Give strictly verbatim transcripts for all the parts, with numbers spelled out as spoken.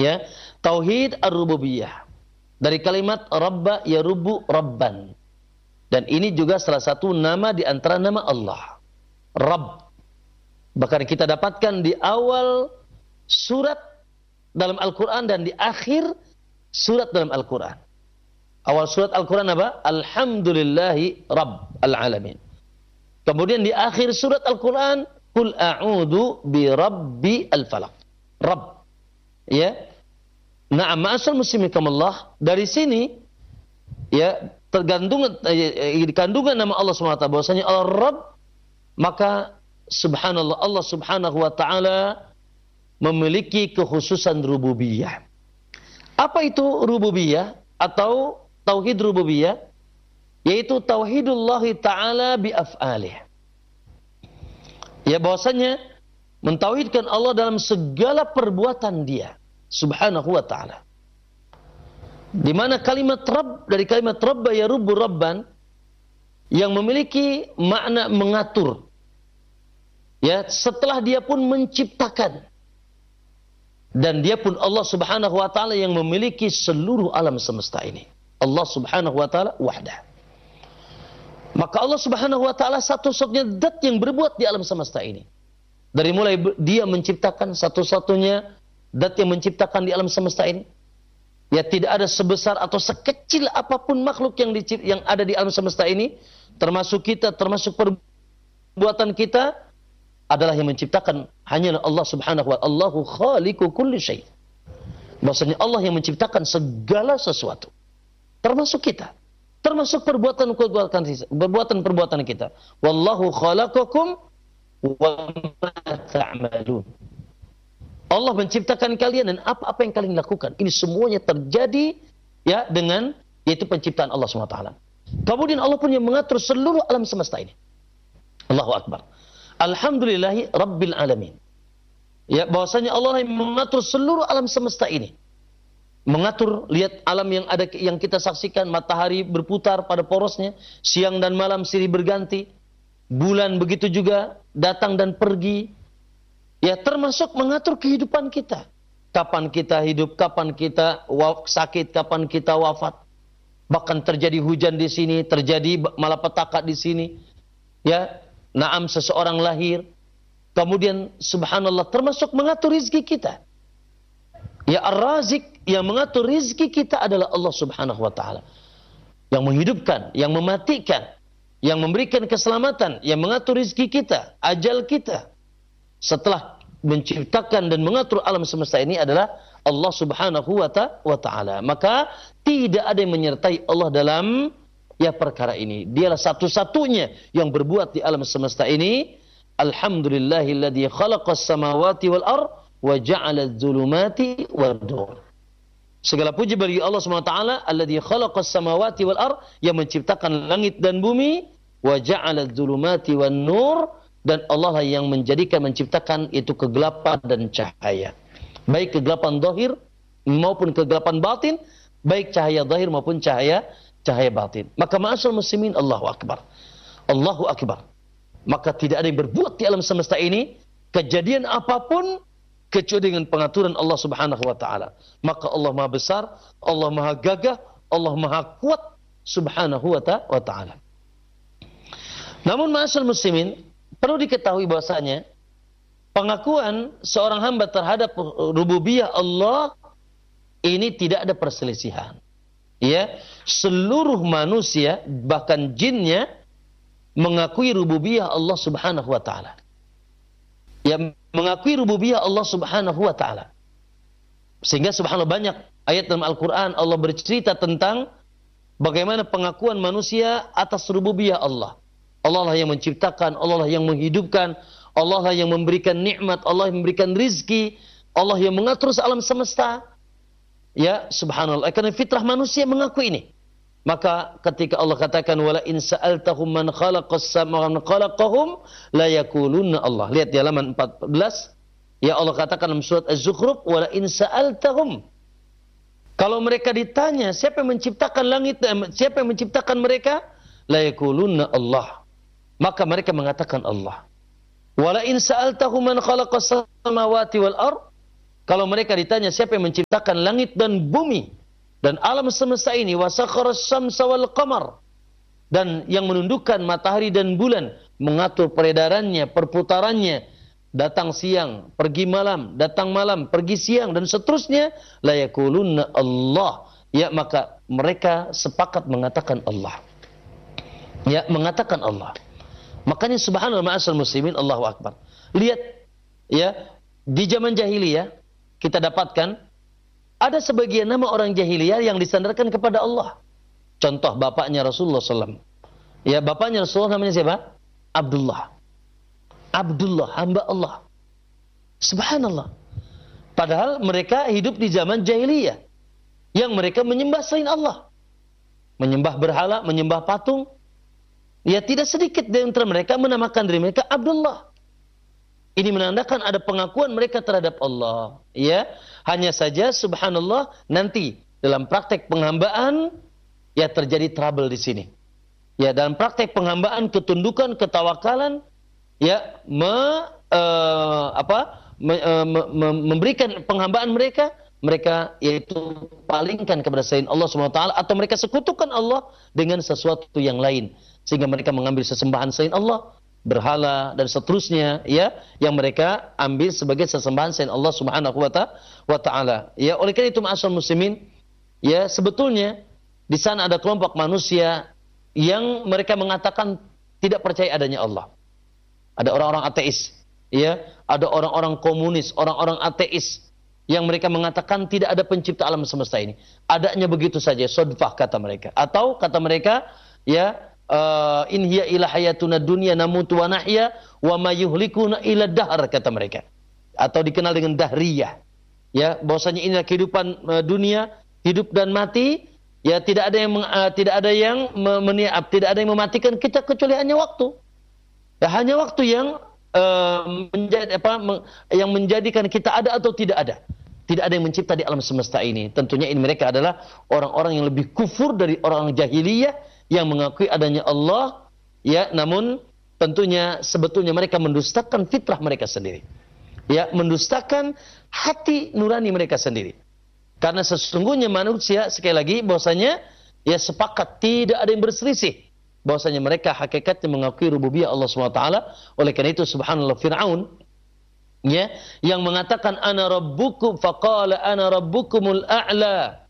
Ya, tauhid ar-rububiyah. Dari kalimat rabba yarubbu rabban. Dan ini juga salah satu nama di antara nama Allah. Rabb. Bahkan kita dapatkan di awal surat dalam Al-Quran dan di akhir surat dalam Al-Quran. Awal surat Al-Quran apa? Alhamdulillahi Rabbil Alamin. Kemudian di akhir surat Al-Quran, Qul a'udhu bi Rabbi al-Falaq. Rabb. Ya. Na'am, ma'asal muslimin kamallah. Dari sini, ya, tergantungan, eh, kandungan nama Allah subhanahu wa ta'ala, bahwasanya Allah Rabb, maka subhanallah, Allah subhanahu wa ta'ala memiliki kekhususan rububiyah. Apa itu rububiyah atau tauhid rububiyah? Yaitu tauhidullah ta'ala bi af'alih. Ya, bahwasanya mentauhidkan Allah dalam segala perbuatan Dia subhanahu wa ta'ala. Di mana kalimat Rabb, dari kalimat Rabba yarubbu rabban, yang memiliki makna mengatur. Ya, setelah Dia pun menciptakan. Dan Dia pun Allah subhanahu wa ta'ala yang memiliki seluruh alam semesta ini. Allah subhanahu wa ta'ala wahdah. Maka Allah subhanahu wa ta'ala satu-satunya zat yang berbuat di alam semesta ini. Dari mulai Dia menciptakan, satu-satunya zat yang menciptakan di alam semesta ini. Ya, tidak ada sebesar atau sekecil apapun makhluk yang, dicipt, yang ada di alam semesta ini. Termasuk kita, termasuk perbuatan kita, adalah yang menciptakan hanyalah Allah subhanahu wa ta'ala. Allahu khaliqu kulli syai'. Bahwasanya Allah yang menciptakan segala sesuatu. Termasuk kita. Termasuk perbuatan-perbuatan kita. Wallahu khalaqakum wa ma ta'malun. Allah menciptakan kalian dan apa-apa yang kalian lakukan. Ini semuanya terjadi ya dengan yaitu penciptaan Allah subhanahu wa taala. Kemudian Allah pun yang mengatur seluruh alam semesta ini. Allahu Akbar. Alhamdulillahi Rabbil Alamin. Ya, bahwasanya Allah yang mengatur seluruh alam semesta ini. Mengatur, lihat alam yang ada yang kita saksikan, matahari berputar pada porosnya, siang dan malam silih berganti, bulan begitu juga datang dan pergi. Ya, termasuk mengatur kehidupan kita. Kapan kita hidup, kapan kita sakit, kapan kita wafat. Bahkan terjadi hujan di sini, terjadi malapetaka di sini. Ya, naam seseorang lahir. Kemudian subhanallah termasuk mengatur rizki kita. Ya, Ar-Razik, yang mengatur rizki kita adalah Allah subhanahu wa ta'ala. Yang menghidupkan, yang mematikan, yang memberikan keselamatan, yang mengatur rizki kita, ajal kita. Setelah menciptakan dan mengatur alam semesta ini adalah Allah subhanahu wa ta'ala. Maka tidak ada yang menyertai Allah dalam ya perkara ini. Dialah satu-satunya yang berbuat di alam semesta ini. Alhamdulillahilladzi khalaqas samawati wal ardh wa ja'ala adh-dhulumati wad-nur. Segala puji bagi Allah subhanahu wa taala alladzi khalaqas samawati wal ardh, yang menciptakan langit dan bumi, wa ja'ala adh-dhulumati wan-nur, dan Allah lah yang menjadikan, menciptakan itu kegelapan dan cahaya. Baik kegelapan zahir maupun kegelapan batin, baik cahaya zahir maupun cahaya cahaya batin. Maka ma'asyiral muslimin, Allahu Akbar. Allahu Akbar. Maka tidak ada yang berbuat di alam semesta ini kejadian apapun kecuali dengan pengaturan Allah Subhanahu wa taala. Maka Allah Maha besar, Allah Maha gagah, Allah Maha kuat Subhanahu wa taala. Namun ma'asyiral muslimin, perlu diketahui bahwasanya pengakuan seorang hamba terhadap rububiyah Allah ini tidak ada perselisihan. Ya, seluruh manusia bahkan jinnya mengakui rububiyah Allah Subhanahu wa taala. Ya, mengakui rububiyah Allah Subhanahu wa taala. Sehingga subhanallah banyak ayat dalam Al-Qur'an Allah bercerita tentang bagaimana pengakuan manusia atas rububiyah Allah. Allah lah yang menciptakan, Allah lah yang menghidupkan, Allah lah yang memberikan nikmat, Allah yang memberikan rizki, Allah yang mengatur alam semesta. Ya, subhanallah. Karena fitrah manusia mengaku ini. Maka ketika Allah katakan wala in sa'altahum man khalaqas samawati wa khalaqahum la yaqulunna Allah. Lihat di halaman empat belas. Ya, Allah katakan dalam surat Az-Zukhruf wala in sa'altahum. Kalau mereka ditanya siapa yang menciptakan langit, siapa yang menciptakan mereka, la yaqulunna Allah. Maka mereka mengatakan Allah. Wala in sa'altahum man khalaqas samawati wal ardh, Kalau mereka ditanya siapa yang menciptakan langit dan bumi dan alam semesta ini, wasakharas syamsa wal qamar, dan yang menundukkan matahari dan bulan, mengatur peredarannya, perputarannya, datang siang, pergi malam, datang malam, pergi siang, dan seterusnya, la yaqulunna Allah. Ya, maka mereka sepakat mengatakan Allah. Ya, mengatakan Allah. Makanya subhanallah ma'asal muslimin, Allahu akbar. Lihat, ya, di zaman jahiliyah kita dapatkan ada sebagian nama orang jahiliyah yang disandarkan kepada Allah. Contoh bapaknya Rasulullah sallallahu alaihi wasallam. Ya, bapaknya Rasulullah namanya siapa? Abdullah. Abdullah, hamba Allah. Subhanallah. Padahal mereka hidup di zaman jahiliyah yang mereka menyembah selain Allah. Menyembah berhala, menyembah patung. Ya, tidak sedikit di antara mereka menamakan diri mereka Abdullah. Ini menandakan ada pengakuan mereka terhadap Allah. Ya, hanya saja subhanallah nanti dalam praktek penghambaan ya terjadi trouble di sini. Ya, dalam praktek penghambaan, ketundukan, ketawakalan, ya me, uh, apa me, uh, me, me, memberikan penghambaan mereka, mereka yaitu palingkan kepada selain Allah subhanahu wa taala, atau mereka sekutukan Allah dengan sesuatu yang lain, sehingga mereka mengambil sesembahan selain Allah, berhala dan seterusnya, ya, yang mereka ambil sebagai sesembahan selain Allah Subhanahu wa taala. Ya, oleh karena itu ma'asyiral muslimin, ya, sebetulnya di sana ada kelompok manusia yang mereka mengatakan tidak percaya adanya Allah. Ada orang-orang ateis, ya, ada orang-orang komunis, orang-orang ateis yang mereka mengatakan tidak ada pencipta alam semesta ini. Adanya begitu saja, sodfah kata mereka. Atau kata mereka, ya, Uh, in hiya ila hayatuna dunya namutu wa nahya wa ma yuhlikuna ila dahr, kata mereka, atau dikenal dengan dahriyah. Ya, bahwasanya inilah kehidupan uh, dunia, hidup dan mati. Ya, tidak ada yang uh, tidak ada yang meniap, tidak ada yang mematikan kita kecuali hanya waktu. Ya, hanya waktu yang uh, menjadi apa meng, yang menjadikan kita ada atau tidak ada. Tidak ada yang mencipta di alam semesta ini. Tentunya ini mereka adalah orang-orang yang lebih kufur dari orang jahiliyah yang mengakui adanya Allah, ya, namun tentunya sebetulnya mereka mendustakan fitrah mereka sendiri. Ya, mendustakan hati nurani mereka sendiri. Karena sesungguhnya manusia, sekali lagi, bahwasanya ya sepakat, tidak ada yang berselisih bahwasanya mereka hakikatnya mengakui rububiyah Allah subhanahu wa taala. Oleh karena itu subhanallah, Fir'aun, ya, yang mengatakan ana rabbukum faqala ana rabbukumul a'la.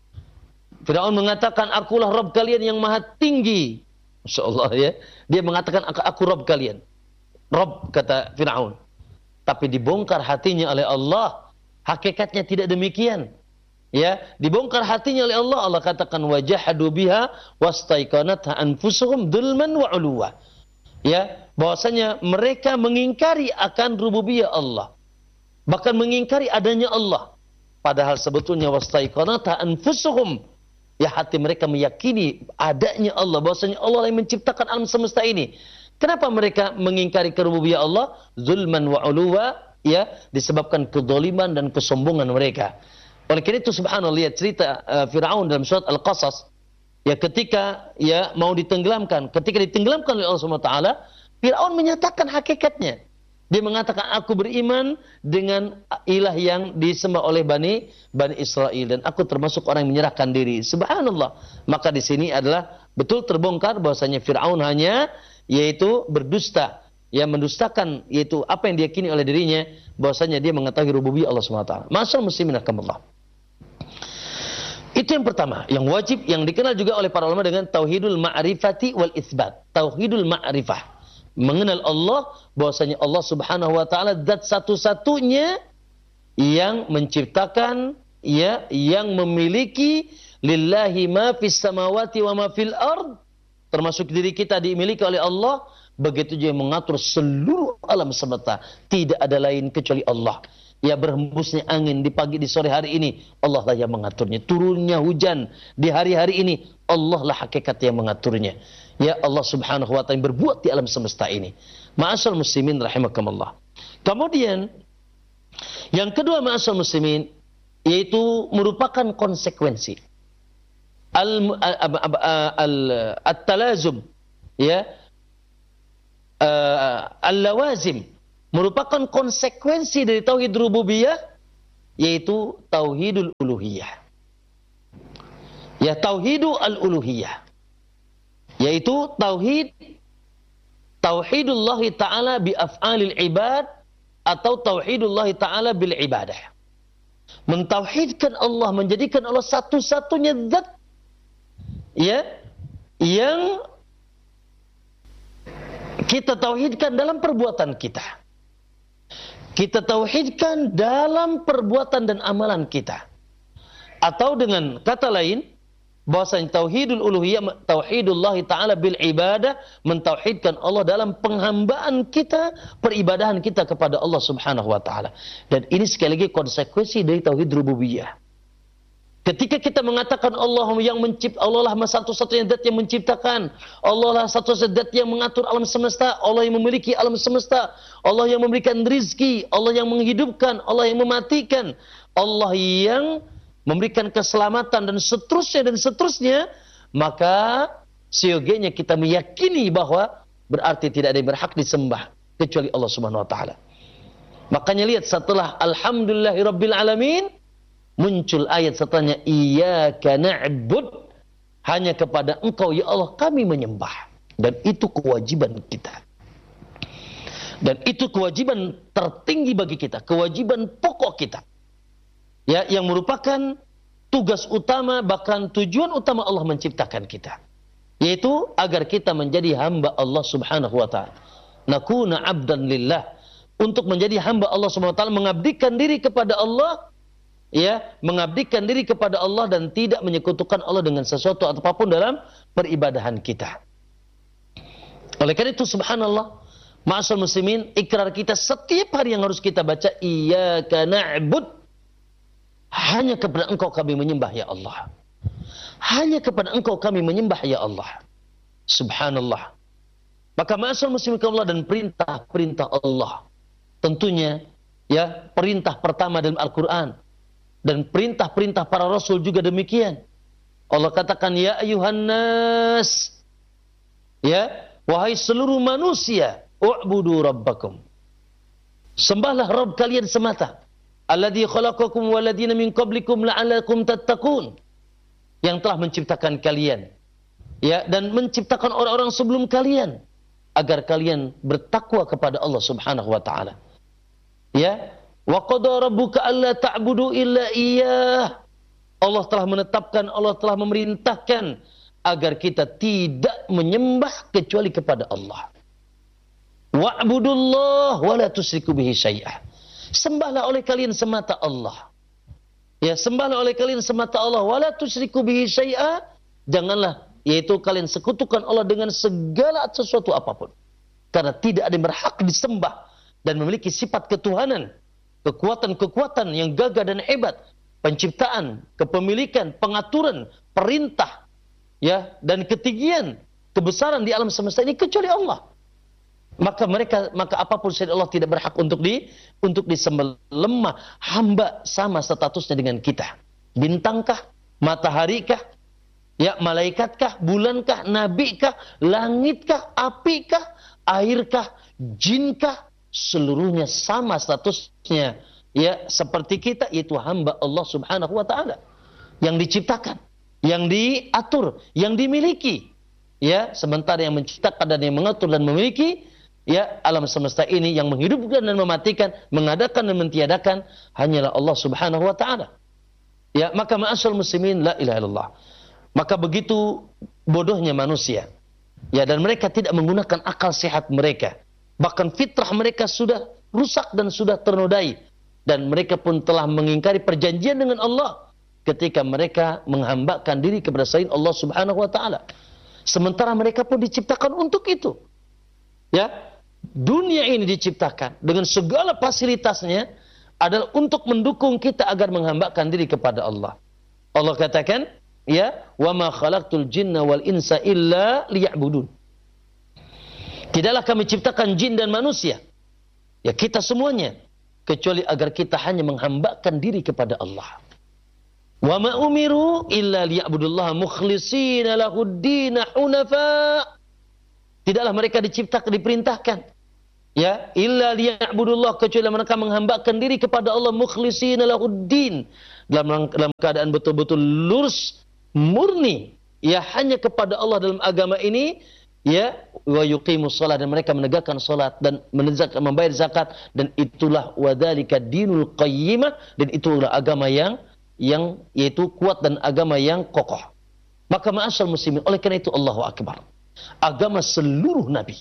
Fir'aun mengatakan akulah Rabb kalian yang maha tinggi. Masya Allah, ya. Dia mengatakan aku Rabb kalian. Rabb, kata Fir'aun. Tapi dibongkar hatinya oleh Allah. Hakikatnya tidak demikian. Ya, dibongkar hatinya oleh Allah. Allah katakan wajahadu biha wastaiqanatha anfusuhum dzulman wa 'uluwa. Ya, bahwasanya mereka mengingkari akan rububiyah Allah. Bahkan mengingkari adanya Allah. Padahal sebetulnya wastaiqanatha anfusuhum, ya, hati mereka meyakini adanya Allah, bahwasanya Allah yang menciptakan alam semesta ini. Kenapa mereka mengingkari kerububiyah Allah? Zulman wa 'uluwa, ya, disebabkan kedzaliman dan kesombongan mereka. Oleh karena itu subhanallah, lihat cerita uh, Fir'aun dalam surat Al-Qasas, ya, ketika ya mau ditenggelamkan, ketika ditenggelamkan oleh Allah Subhanahu wa taala, Fir'aun menyatakan hakikatnya. Dia mengatakan aku beriman dengan ilah yang disembah oleh Bani Bani Israel dan aku termasuk orang yang menyerahkan diri. Subhanallah. Maka di sini adalah betul terbongkar bahwasanya Fir'aun hanya yaitu berdusta, yang mendustakan yaitu apa yang diyakini oleh dirinya, bahwasanya dia mengetahui rububiyah Allah Subhanahu wa taala. Masyaallah muslimin rahimakumullah. Itu yang pertama, yang wajib, yang dikenal juga oleh para ulama dengan tauhidul ma'rifati wal itsbat. Tauhidul ma'rifah, mengenal Allah, bahwasanya Allah Subhanahu wa taala zat satu-satunya yang menciptakan, ya, yang memiliki, lillahi ma fis samawati wa ma fil ard, termasuk diri kita dimiliki oleh Allah, begitu juga yang mengatur seluruh alam semesta, tidak ada lain kecuali Allah. Ya, berhembusnya angin di pagi di sore hari ini, Allah lah yang mengaturnya. Turunnya hujan di hari-hari ini, Allah lah hakikat yang mengaturnya. Ya, Allah Subhanahu wa taala yang berbuat di alam semesta ini. Ma'asyiral muslimin rahimakumullah. Kemudian yang kedua ma'asyiral muslimin, yaitu merupakan konsekuensi al at-talazum, ya, al-lawazim, merupakan konsekuensi dari tauhid rububiyah, yaitu tauhidul uluhiyah. Ya, tauhidul al-uluhiyah, yaitu tauhid tauhidullah ta'ala bi af'alil ibad atau tauhidullah ta'ala bil ibadah. Mentauhidkan Allah, menjadikan Allah satu-satunya zat, ya, yang kita tauhidkan dalam perbuatan kita. Kita tauhidkan dalam perbuatan dan amalan kita. Atau dengan kata lain, bahwasanya tauhidul uluhiyah, tauhidullah ta'ala bil ibadah, mentauhidkan Allah dalam penghambaan kita, peribadahan kita kepada Allah Subhanahu wa taala. Dan ini sekali lagi konsekuensi dari tauhid rububiyah. Ketika kita mengatakan Allah yang mencipta, Allah lah satu-satunya zat yang menciptakan, Allah lah satu-satunya zat yang mengatur alam semesta, Allah yang memiliki alam semesta, Allah yang memberikan rizki, Allah yang menghidupkan, Allah yang mematikan, Allah yang memberikan keselamatan dan seterusnya dan seterusnya, maka seyogianya kita meyakini bahwa berarti tidak ada yang berhak disembah kecuali Allah Subhanahu wa taala. Makanya lihat, setelah alhamdulillahirabbil alamin muncul ayat setelahnya, iyyaka na'bud, hanya kepada Engkau ya Allah kami menyembah. Dan itu kewajiban kita. Dan itu kewajiban tertinggi bagi kita, kewajiban pokok kita. Ya, yang merupakan tugas utama, bahkan tujuan utama Allah menciptakan kita, yaitu agar kita menjadi hamba Allah Subhanahu wa taala. Nakuna 'abdan lillah, untuk menjadi hamba Allah Subhanahu wa taala, mengabdikan diri kepada Allah, ya, mengabdikan diri kepada Allah dan tidak menyekutukan Allah dengan sesuatu atau apapun dalam peribadahan kita. Oleh karena itu, subhanallah, ma'asyiral muslimin, ikrar kita setiap hari yang harus kita baca, iyyaka na'bud, hanya kepada Engkau kami menyembah ya Allah. Hanya kepada Engkau kami menyembah ya Allah. Subhanallah. Maka ma'asyiral muslimin Allah, dan perintah-perintah Allah, tentunya ya, perintah pertama dalam Al-Qur'an dan perintah-perintah para rasul juga demikian. Allah katakan, ya ayuhan nas, ya, wahai seluruh manusia, u'budu rabbakum, sembahlah Rabb kalian semata, alladzi khalaqakum waladina min qablikum la'allakum tattaqun, yang telah menciptakan kalian, ya, dan menciptakan orang-orang sebelum kalian agar kalian bertakwa kepada Allah Subhanahu wa taala. Ya, wa qada rabbuka alla ta'budu illa iyyah. Allah telah menetapkan, Allah telah memerintahkan agar kita tidak menyembah kecuali kepada Allah. Wa'budullah wa la tusyriku bihi syai'ah. Sembahlah oleh kalian semata Allah. Ya, sembahlah oleh kalian semata Allah, wa la tusyriku bihi syai'ah. Janganlah, yaitu kalian sekutukan Allah dengan segala sesuatu apapun. Karena tidak ada yang berhak disembah dan memiliki sifat ketuhanan, kekuatan-kekuatan yang gagah dan hebat, penciptaan, kepemilikan, pengaturan, perintah, ya, dan ketinggian, kebesaran di alam semesta ini kecuali Allah. Maka mereka, maka apapun selain Allah tidak berhak untuk di untuk disembah. Lemah, hamba sama statusnya dengan kita. Bintangkah, mataharikah, ya, malaikatkah, bulankah, nabikah, langitkah, apikah, airkah, jinkah, seluruhnya sama statusnya, ya, seperti kita, yaitu hamba Allah Subhanahu wa taala, yang diciptakan, yang diatur, yang dimiliki, ya, sementara yang menciptakan dan yang mengatur dan memiliki, ya, alam semesta ini, yang menghidupkan dan mematikan, mengadakan dan mentiadakan, hanyalah Allah Subhanahu wa taala. Ya, maka ma'asyiral muslimin, la ilaha illallah. Maka begitu bodohnya manusia, ya, dan mereka tidak menggunakan akal sehat mereka. Bahkan fitrah mereka sudah rusak dan sudah ternodai. Dan mereka pun telah mengingkari perjanjian dengan Allah ketika mereka menghambakan diri kepada selain Allah Subhanahu wa taala. Sementara mereka pun diciptakan untuk itu. Ya, dunia ini diciptakan dengan segala fasilitasnya adalah untuk mendukung kita agar menghambakan diri kepada Allah. Allah katakan, ya, wa ma khalaqtul jinna wal insa illa liya'budun. Tidaklah kami ciptakan jin dan manusia, ya, kita semuanya, kecuali agar kita hanya menghambakan diri kepada Allah. Wa ma umiru illa liya'budullaha mukhlishina lahud-din hunafa. Tidaklah mereka diciptakan, diperintahkan, Ya, illa liya'budullah, kecuali mereka menghambakan diri kepada Allah mukhlishina lahuddin, dalam dalam keadaan betul-betul lurus, murni, ya hanya kepada Allah dalam agama ini, ya, wa yuqimus shalah, dan mereka menegakkan salat dan menegakkan membayar zakat, dan itulah wadzalika dinul qayyimah, dan itulah agama yang yang yaitu kuat dan agama yang kokoh. Maka ma'asyal muslimin, oleh karena itu Allahu akbar. Agama seluruh nabi.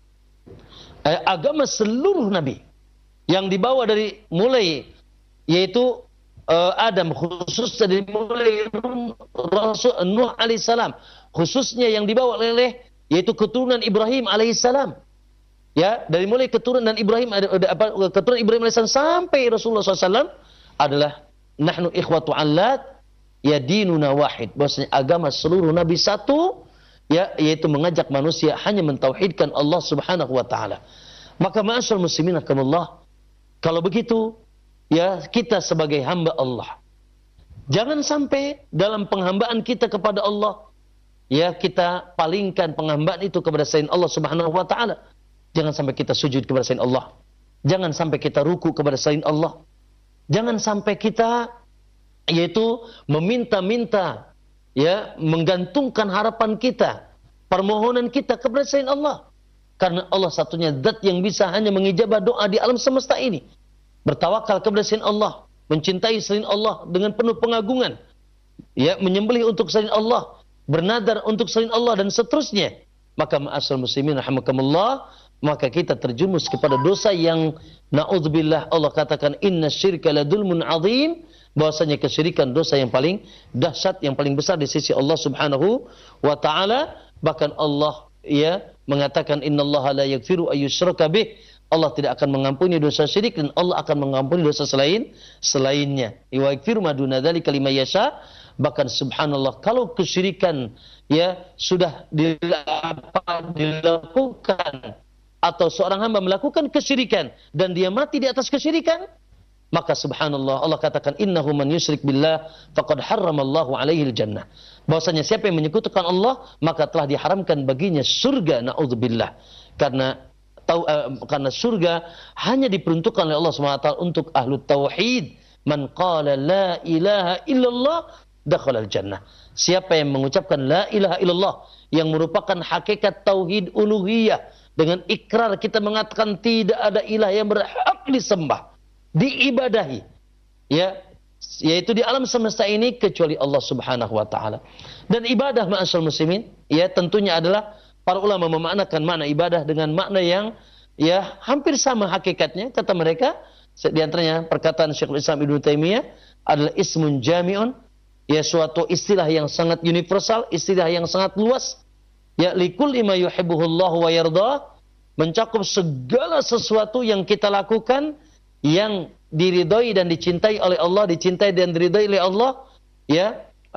Eh, agama seluruh nabi yang dibawa dari mulai yaitu uh, Adam, khusus dari mulai Rasul Nuh alaihissalam, khususnya yang dibawa oleh yaitu keturunan Ibrahim alaihissalam. Ya, dari mulai keturunan Ibrahim apa keturunan Ibrahim alaihissalam sampai Rasulullah shallallahu alaihi wasallam adalah nahnu ikhwatu allat, ya dinuna wahid, bahwasanya agama seluruh nabi satu, ya, yaitu mengajak manusia hanya mentauhidkan Allah Subhanahu wa taala. Maka ma'asyar muslimin rahimakumullah, kalau begitu, ya, kita sebagai hamba Allah, jangan sampai dalam penghambaan kita kepada Allah, ya, kita palingkan penghambaan itu kepada selain Allah Subhanahu wa taala. Jangan sampai kita sujud kepada selain Allah. Jangan sampai kita ruku kepada selain Allah. Jangan sampai kita yaitu meminta-minta, ya, menggantungkan harapan kita, permohonan kita kepada selain Allah. Karena Allah satunya zat yang bisa hanya mengijabah doa di alam semesta ini. Bertawakal kepada selain Allah, mencintai selain Allah dengan penuh pengagungan, ya, menyembelih untuk selain Allah, bernadar untuk selain Allah, dan seterusnya. Maka ma'asal muslimin rahimakumullah, maka kita terjumus kepada dosa yang na'udzubillah, Allah katakan inna syirka ladulmun azim, bahwasanya kesyirikan dosa yang paling dahsyat, yang paling besar di sisi Allah Subhanahu wa taala. Bahkan Allah, ya, mengatakan innallaha la yaghfiru ayyushraka bih, Allah tidak akan mengampuni dosa syirik, dan Allah akan mengampuni dosa selain selainnya. Wa yaghfiru ma duna dzalika liman yasha. Bahkan subhanallah, kalau kesyirikan, ya, sudah dilakukan atau seorang hamba melakukan kesyirikan dan dia mati di atas kesyirikan, maka subhanallah, Allah katakan innahu man yusyrik billah faqad harramallahu alaihi al-jannah. Bahwasanya siapa yang menyekutukan Allah, maka telah diharamkan baginya surga, naudzubillah. Karena tahu uh, karena surga hanya diperuntukkan oleh Allah Subhanahu wa taala untuk ahlu tauhid. Man qala la ilaha illallah dakhala al-jannah. Siapa yang mengucapkan la ilaha illallah, yang merupakan hakikat tauhid uluhiyah, dengan ikrar kita mengatakan tidak ada ilah yang berhak disembah, diibadahi, ya, yaitu di alam semesta ini kecuali Allah Subhanahu wa taala. Dan ibadah ma'asyal muslimin, ya, tentunya adalah para ulama memaknakan makna ibadah dengan makna yang, ya, hampir sama hakikatnya. Kata mereka, di antaranya perkataan Syekhul Islam Ibnu Taimiyah adalah ismun jami'un, ya, suatu istilah yang sangat universal, istilah yang sangat luas, ya, likulli ma yuhibbuhullahu wa yardah, mencakup segala sesuatu yang kita lakukan yang diridhoi dan dicintai oleh Allah, dicintai dan diridhoi oleh Allah, ya,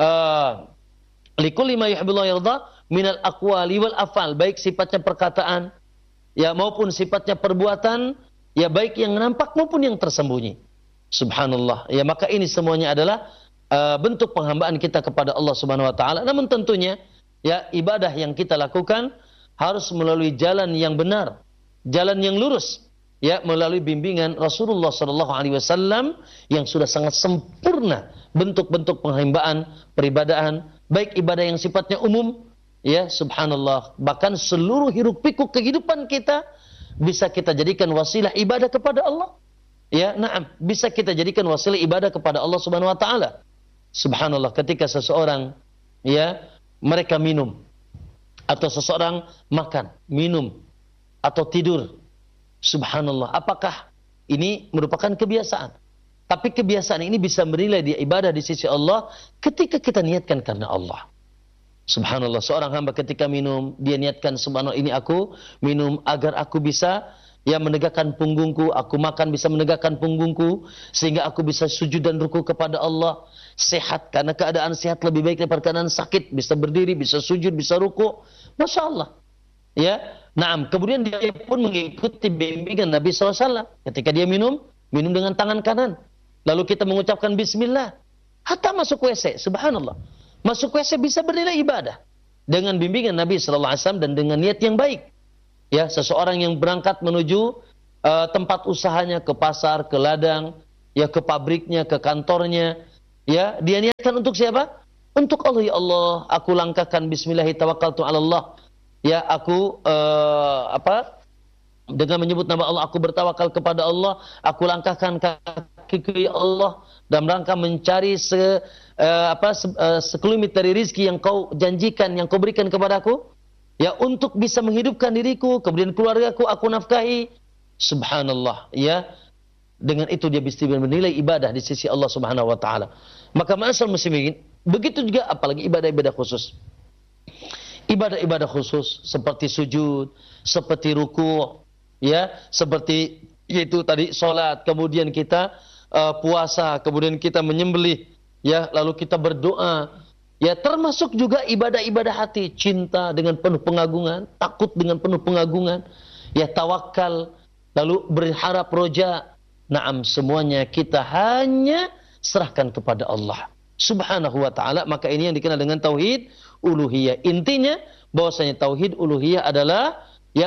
uh, likulli ma yuhibbullahu wa yardah minal aqwali wal afal, baik sifatnya perkataan, ya, maupun sifatnya perbuatan, ya, baik yang nampak maupun yang tersembunyi. Subhanallah, ya, maka ini semuanya adalah uh, bentuk penghambaan kita kepada Allah Subhanahu wa taala. Namun tentunya, ya, ibadah yang kita lakukan harus melalui jalan yang benar, jalan yang lurus, ya, melalui bimbingan Rasulullah sallallahu alaihi wasallam yang sudah sangat sempurna bentuk-bentuk penghambaan, peribadahan, baik ibadah yang sifatnya umum, ya, subhanallah, bahkan seluruh hiruk pikuk kehidupan kita bisa kita jadikan wasilah ibadah kepada Allah. Ya, na'am, bisa kita jadikan wasilah ibadah kepada Allah Subhanahu wa taala. Subhanallah, ketika seseorang, ya, mereka minum, atau seseorang makan, minum, atau tidur, subhanallah, apakah ini merupakan kebiasaan? Tapi kebiasaan ini bisa bernilai di ibadah di sisi Allah ketika kita niatkan karena Allah. Subhanallah, seorang hamba ketika minum, dia niatkan, subhanallah, ini aku minum agar aku bisa, ya, menegakkan punggungku, aku makan bisa menegakkan punggungku, sehingga aku bisa sujud dan ruku kepada Allah. Sehat, karena keadaan sehat lebih baik daripada keadaan sakit, bisa berdiri, bisa sujud, bisa ruku. Masya Allah, ya. Naam, kemudian dia pun mengikuti bimbingan Nabi shallallahu alaihi wasallam. Ketika dia minum, minum dengan tangan kanan, lalu kita mengucapkan bismillah, hatta masuk W C. Subhanallah, masuk W C bisa bernilai ibadah dengan bimbingan Nabi shallallahu alaihi wasallam dan dengan niat yang baik. Ya, seseorang yang berangkat menuju uh, tempat usahanya, ke pasar, ke ladang, ya ke pabriknya, ke kantornya, ya dia niatkan untuk siapa? Untuk Allah. Ya Allah, aku langkahkan bismillahi tawakkaltu 'ala Allah. Ya, aku uh, apa? Dengan menyebut nama Allah, aku bertawakal kepada Allah, aku langkahkan kakiku ya Allah dalam rangka mencari se, uh, apa, se, uh, sekelumit dari rizki yang kau janjikan, yang kau berikan kepadaku, ya untuk bisa menghidupkan diriku, kemudian keluargaku aku nafkahi. Subhanallah, ya. Dengan itu dia bisa menilai ibadah di sisi Allah Subhanahu wa taala. Maka ma'asal muslimin, begitu juga apalagi ibadah-ibadah khusus. Ibadah-ibadah khusus seperti sujud, seperti ruku', ya, seperti yaitu tadi salat, kemudian kita uh, puasa, kemudian kita menyembelih, ya, lalu kita berdoa, ya, termasuk juga ibadah-ibadah hati, cinta dengan penuh pengagungan, takut dengan penuh pengagungan, ya, tawakal, lalu berharap roja. Naam, semuanya kita hanya serahkan kepada Allah Subhanahu wa taala. Maka ini yang dikenal dengan tauhid uluhiyah. Intinya bahwasanya tauhid uluhiyah adalah ya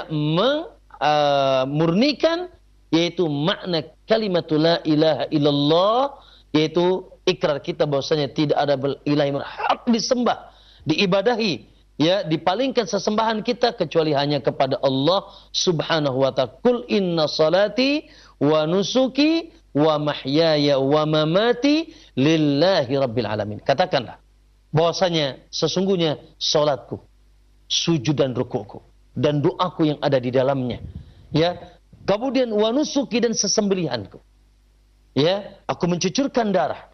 memurnikan uh, yaitu makna kalimatul la ilaha illallah, yaitu ikrar kita bahwasanya tidak ada ilah yang hak disembah, diibadahi, ya, dipalingkan sesembahan kita kecuali hanya kepada Allah Subhanahu wa taala. Qul inna salati wa nusuki wa mahyaya wa mamati lillahi rabbil alamin. Katakanlah bahwasanya sesungguhnya salatku, sujud dan rukukku dan doaku yang ada di dalamnya, ya, kemudian wa nusuki dan sesembelihanku, ya, aku mencucurkan darah,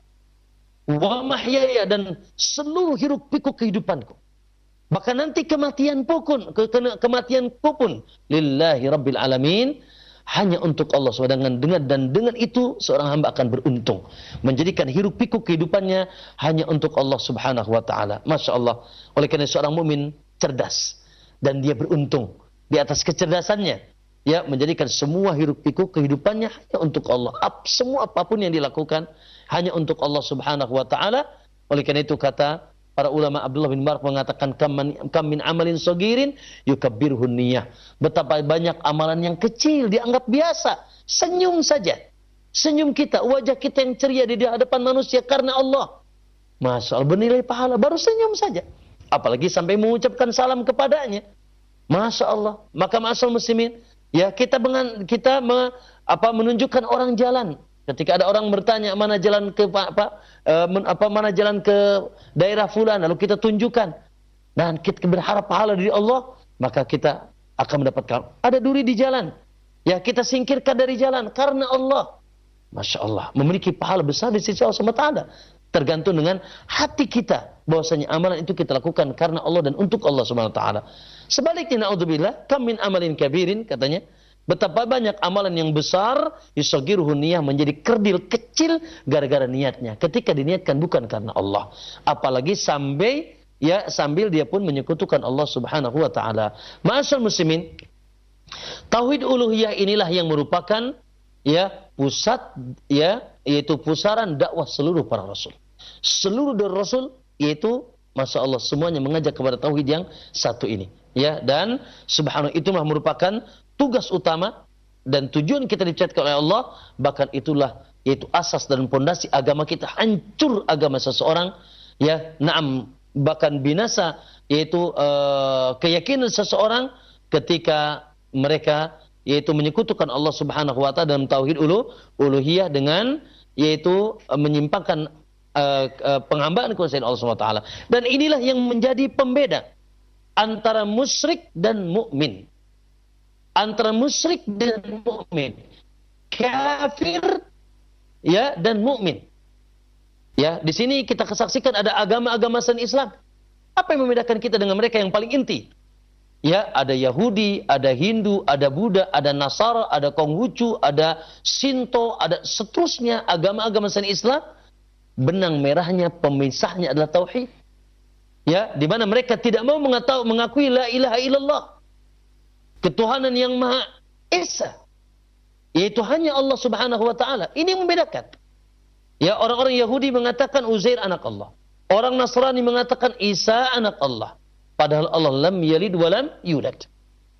wa mahyaya dan seluruh hiruk pikuk kehidupanku, bahkan nanti kematian pun, ke, ke, kematianku pun lillahi rabbil alamin, hanya untuk Allah subhanahu wa taala. Dengan dan dengan itu seorang hamba akan beruntung, menjadikan hiruk pikuk kehidupannya hanya untuk Allah Subhanahu wa taala. Masya Allah. Oleh karena seorang mukmin cerdas dan dia beruntung di atas kecerdasannya, ya, menjadikan semua hiruk pikuk kehidupannya hanya untuk Allah. Ap, semua apapun yang dilakukan hanya untuk Allah Subhanahu wa taala. Oleh karena itu kata para ulama, Abdullah bin Mubarak mengatakan kam min amalin sogirin yukabbirhun niyah. Betapa banyak amalan yang kecil dianggap biasa. Senyum saja. Senyum kita, wajah kita yang ceria di hadapan manusia karena Allah, Masya Allah, bernilai pahala. Baru senyum saja. Apalagi sampai mengucapkan salam kepadanya. Masya Allah. Maka ma'asal muslimin, ya, kita dengan kita me, apa, menunjukkan orang jalan. Ketika ada orang bertanya mana jalan ke apa, uh, men, apa mana jalan ke daerah fulan, lalu kita tunjukkan dan kita berharap pahala dari Allah, maka kita akan mendapatkan. Ada duri di jalan, ya, kita singkirkan dari jalan karena Allah. Masya Allah, memiliki pahala besar di sisi Allah subhanahu wa taala. Tergantung dengan hati kita bahwasanya amalan itu kita lakukan karena Allah dan untuk Allah subhanahu wa taala. Sebaliknya, naudzubillah, kam min amalin kabirin, katanya, betapa banyak amalan yang besar yusagiruhu niyah, menjadi kerdil kecil gara-gara niatnya, ketika diniatkan bukan karena Allah. Apalagi sampai, ya, sambil dia pun menyekutukan Allah Subhanahu wa taala. Ma'asyiral muslimin, tauhid uluhiyah inilah yang merupakan, ya, pusat, ya, yaitu pusaran dakwah seluruh para rasul. Seluruh dari rasul yaitu, Masya Allah, semuanya mengajak kepada tauhid yang satu ini, ya, dan subhanallah, itulah merupakan tugas utama dan tujuan kita diciptakan oleh Allah. Bahkan itulah yaitu asas dan pondasi agama kita. Hancur agama seseorang, ya, naam, bahkan binasa yaitu uh, keyakinan seseorang ketika mereka yaitu menyekutukan Allah Subhanahu wa taala dalam tauhid ulu, uluhiyah dengan yaitu uh, menyimpangkan uh, uh, penghambaan kepada Allah Subhanahu wa taala. Dan inilah yang menjadi pembeda antara musyrik dan mukmin. Antara musyrik dan mukmin, kafir, ya, dan mukmin. Ya, di sini kita kesaksikan ada agama-agama selain Islam. Apa yang membedakan kita dengan mereka yang paling inti? Ya, ada Yahudi, ada Hindu, ada Buddha, ada Nasara, ada Konghucu, ada Shinto, ada seterusnya agama-agama selain Islam. Benang merahnya, pemisahnya adalah tauhid. Ya, di mana mereka tidak mau mengatakan, mengakui la ilaha illallah, ketuhanan yang Maha Esa, yaitu hanya Allah Subhanahu wa taala. Ini yang membedakan. Ya, orang-orang Yahudi mengatakan Uzair anak Allah. Orang Nasrani mengatakan Isa anak Allah. Padahal Allah lam yalid wa lam yulad.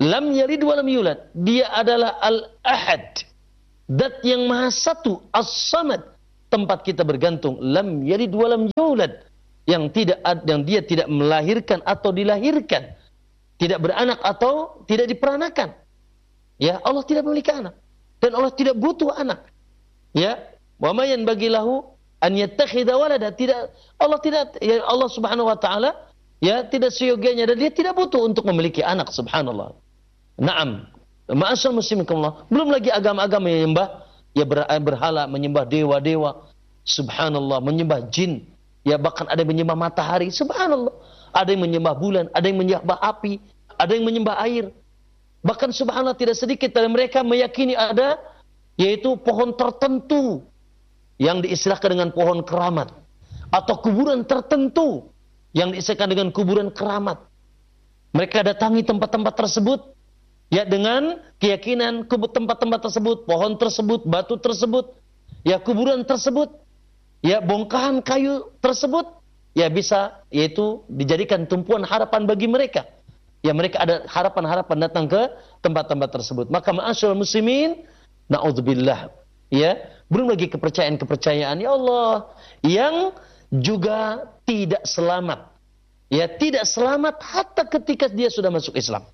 Lam yalid wa lam yulad. Dia adalah Al-Ahad. Dat yang maha satu. As-Samad. Tempat kita bergantung. Lam yalid wa lam yulad. Yang tidak yang dia tidak melahirkan atau dilahirkan. Tidak beranak atau tidak diperanakan. Ya, Allah tidak memiliki anak. Dan Allah tidak butuh anak. Ya, wa ma yanbaghi lahu an yattakhidha walada. Tidak, Allah tidak, ya Allah Subhanahu wa taala ya tidak seyogianya dan dia tidak butuh untuk memiliki anak, subhanallah. Naam. Ma'asal musliminkumullah. Belum lagi agama-agama yang menyembah ya ber, berhala, menyembah dewa-dewa. Subhanallah, menyembah jin. Ya bahkan ada yang menyembah matahari, subhanallah. Ada yang menyembah bulan, ada yang menyembah api, ada yang menyembah air. Bahkan subhanallah tidak sedikit dari mereka meyakini ada yaitu pohon tertentu yang diistilahkan dengan pohon keramat atau kuburan tertentu yang diistilahkan dengan kuburan keramat. Mereka datangi tempat-tempat tersebut ya dengan keyakinan tempat-tempat tersebut, pohon tersebut, batu tersebut, ya kuburan tersebut, ya bongkahan kayu tersebut, ya bisa yaitu dijadikan tumpuan harapan bagi mereka. Ya mereka ada harapan-harapan datang ke tempat-tempat tersebut. Maka ma'asyiral muslimin, na'udzubillah, ya, belum lagi kepercayaan-kepercayaan ya Allah yang juga tidak selamat. Ya, tidak selamat hatta ketika dia sudah masuk Islam.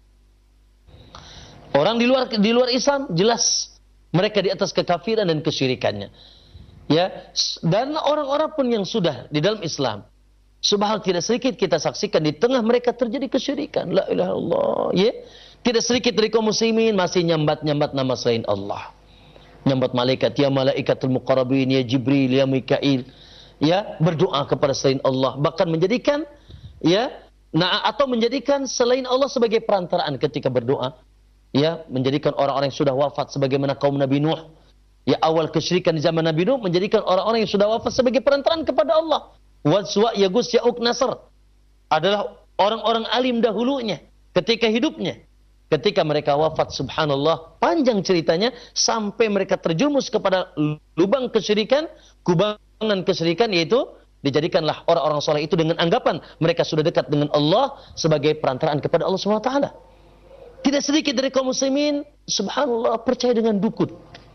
Orang di luar di luar Islam jelas mereka di atas kekafiran dan kesyirikannya. Ya, dan orang-orang pun yang sudah di dalam Islam, subhanallah tidak sedikit kita saksikan di tengah mereka terjadi kesyirikan. La ilaha illallah. Ya, tidak sedikit dari kaum muslimin masih nyambat-nyambat nama selain Allah. Nyambat malaikat, ya malaikatul muqarrabin, ya Jibril, ya Mikail. Ya, berdoa kepada selain Allah, bahkan menjadikan ya, nah atau menjadikan selain Allah sebagai perantaraan ketika berdoa. Ya, menjadikan orang-orang yang sudah wafat sebagaimana kaum Nabi Nuh. Ya, awal kesyirikan di zaman Nabi Nuh menjadikan orang-orang yang sudah wafat sebagai perantaraan kepada Allah. Wadswa, Yagus, Ya'uq, Nasr adalah orang-orang alim dahulunya ketika hidupnya. Ketika mereka wafat, subhanallah, panjang ceritanya sampai mereka terjumus kepada lubang kesyirikan, kubangan kesyirikan, yaitu dijadikanlah orang-orang soleh itu dengan anggapan mereka sudah dekat dengan Allah sebagai perantaraan kepada Allah subhanahu wa taala. Tidak sedikit dari kaum muslimin, subhanallah, percaya dengan dukun,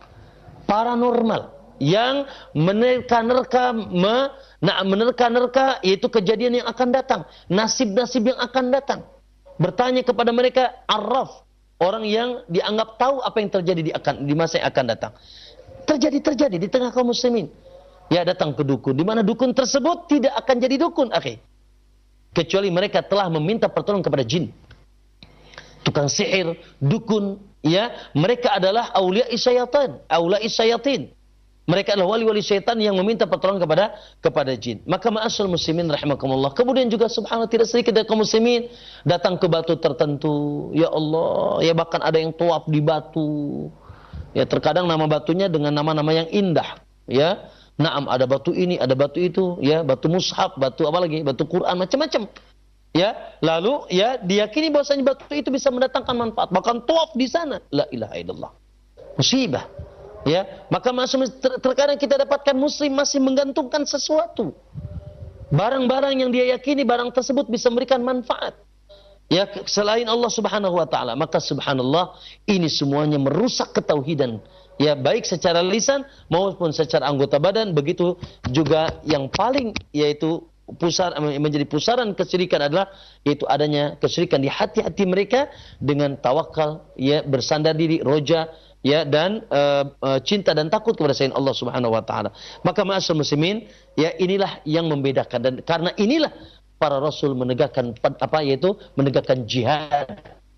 paranormal, yang menerka-nerka, me, nah, menerka-nerka yaitu kejadian yang akan datang, nasib-nasib yang akan datang. Bertanya kepada mereka, arraf, orang yang dianggap tahu apa yang terjadi di, akan, di masa yang akan datang. Terjadi-terjadi di tengah kaum muslimin. Ya, datang ke dukun, di mana dukun tersebut tidak akan jadi dukun, akhi, kecuali mereka telah meminta pertolongan kepada jin, tukang sihir, dukun. Ya, mereka adalah aulia syaitan, aula syayatin. Mereka adalah wali-wali syaitan yang meminta pertolongan kepada kepada jin. Maka ma'asyiral muslimin rahimakumullah. Kemudian juga subhanallah tidak sedikit dari kaum muslimin datang ke batu tertentu. Ya Allah, ya bahkan ada yang tawaf di batu. Ya, terkadang nama batunya dengan nama-nama yang indah. Ya, naam, ada batu ini, ada batu itu, ya, batu mushaf, batu apa lagi, batu Quran, macam-macam. Ya, lalu ya diyakini bahwasanya batu itu bisa mendatangkan manfaat, bahkan tawaf di sana. La ilaha illallah. Musibah. Ya, maka masuk ter terkadang kita dapatkan muslim masih menggantungkan sesuatu. Barang-barang yang dia yakini barang tersebut bisa memberikan manfaat. Ya, selain Allah Subhanahu wa taala. Maka subhanallah, ini semuanya merusak ketauhidan. Ya, baik secara lisan maupun secara anggota badan. Begitu juga yang paling yaitu pusar menjadi pusaran kesyirikan adalah yaitu adanya kesyirikan di hati-hati mereka dengan tawakal, ya, bersandar diri, roja, ya, dan uh, uh, cinta dan takut kepada selain Allah Subhanahu wa taala. Maka ma'asyiral muslimin, ya, inilah yang membedakan, dan karena inilah para rasul menegakkan apa yaitu menegakkan jihad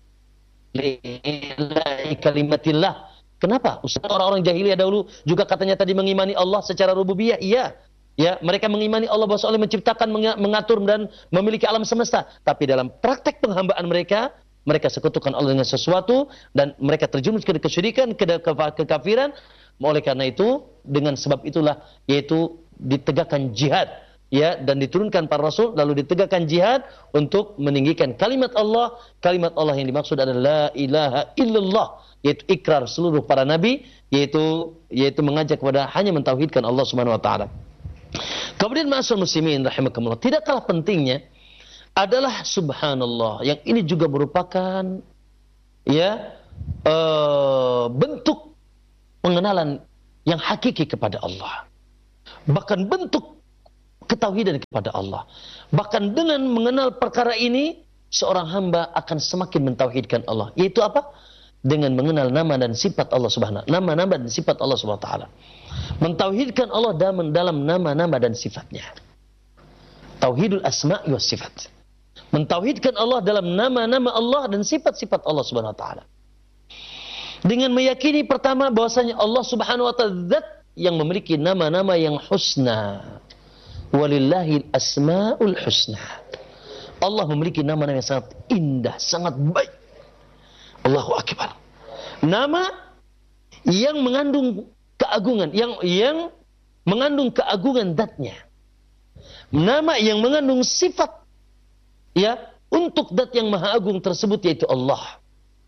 lillahi kalimatillah. Kenapa? Orang-orang jahiliyah dahulu juga katanya tadi mengimani Allah secara rububiyah, iya. Ya, mereka mengimani Allah bahwa Allah menciptakan, mengatur dan memiliki alam semesta. Tapi dalam praktek penghambaan mereka, mereka sekutukan Allah dengan sesuatu dan mereka terjerumus ke kesyirikan, ke kekafiran. Oleh karena itu, dengan sebab itulah yaitu ditegakkan jihad, ya, dan diturunkan para rasul lalu ditegakkan jihad untuk meninggikan kalimat Allah. Kalimat Allah yang dimaksud adalah la ilaha illallah, yaitu ikrar seluruh para nabi, yaitu yaitu mengajak kepada hanya mentauhidkan Allah Subhanahu wa taala. Kemudian ma'asyiral muslimin rahimakumullah, tidak kalah pentingnya adalah subhanallah, yang ini juga merupakan ya uh, bentuk pengenalan yang hakiki kepada Allah. Bahkan bentuk ketauhidan kepada Allah. Bahkan dengan mengenal perkara ini, seorang hamba akan semakin mentauhidkan Allah. Yaitu apa? Dengan mengenal nama dan sifat Allah Subhanahu, nama-nama dan sifat Allah Subhanahu wa taala. Mentauhidkan Allah dalam dalam nama-nama dan sifatnya. Tauhidul asma'i was sifat. Mentauhidkan Allah dalam nama-nama Allah dan sifat-sifat Allah Subhanahu wa taala. Dengan meyakini pertama bahwasanya Allah Subhanahu wa taala zat yang memiliki nama-nama yang husna. Walillahil asmaul husna. Allah memiliki nama-nama yang sangat indah, sangat baik. Allahu akbar. Nama yang mengandung keagungan, yang yang mengandung keagungan zatnya. Nama yang mengandung sifat ya untuk zat yang maha agung tersebut, yaitu Allah.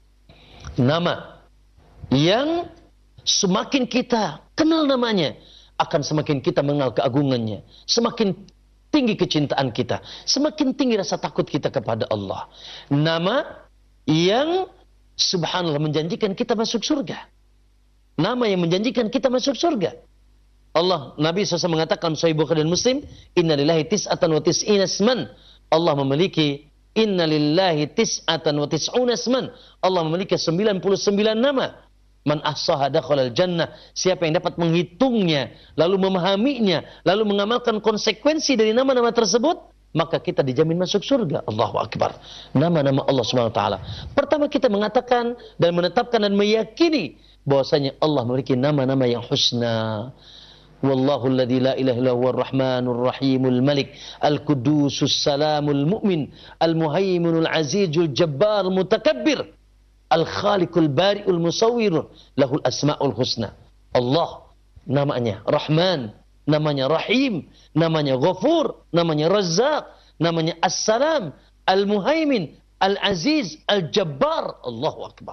Nama yang semakin kita kenal namanya, akan semakin kita mengenal keagungannya, semakin tinggi kecintaan kita, semakin tinggi rasa takut kita kepada Allah. Nama yang subhanallah menjanjikan kita masuk surga. Nama yang menjanjikan kita masuk surga. Allah, Nabi shallallahu alaihi wasallam mengatakan Sahih Bukhari dan Muslim, Inna lillahi tis'atan wa tis'ina isman. Allah memiliki Inna lillahi tis'atan wa tis'una isman. Allah memiliki sembilan puluh sembilan nama. Man ahsaha dakhalal jannah. Siapa yang dapat menghitungnya, lalu memahaminya, lalu mengamalkan konsekuensi dari nama-nama tersebut, maka kita dijamin masuk surga. Allahu akbar. Nama-nama Allah Subhanahu wa taala. Pertama kita mengatakan dan menetapkan dan meyakini bahwasanya Allah memiliki nama-nama yang husna. Wallahu alladzi la ilaha illa huwar rahmanur rahimul malik al-qudusus salamul mu'min al-muhaiminul azizul jabbar mutakabbir al-khaliqul bari'ul musawwir lahul asmaul husna. Allah namanya Rahman, namanya Rahim, namanya Ghafur, namanya Razzaq, namanya As-Salam, Al-Muhaimin, Al-Aziz, Al-Jabbar. Allahu akbar.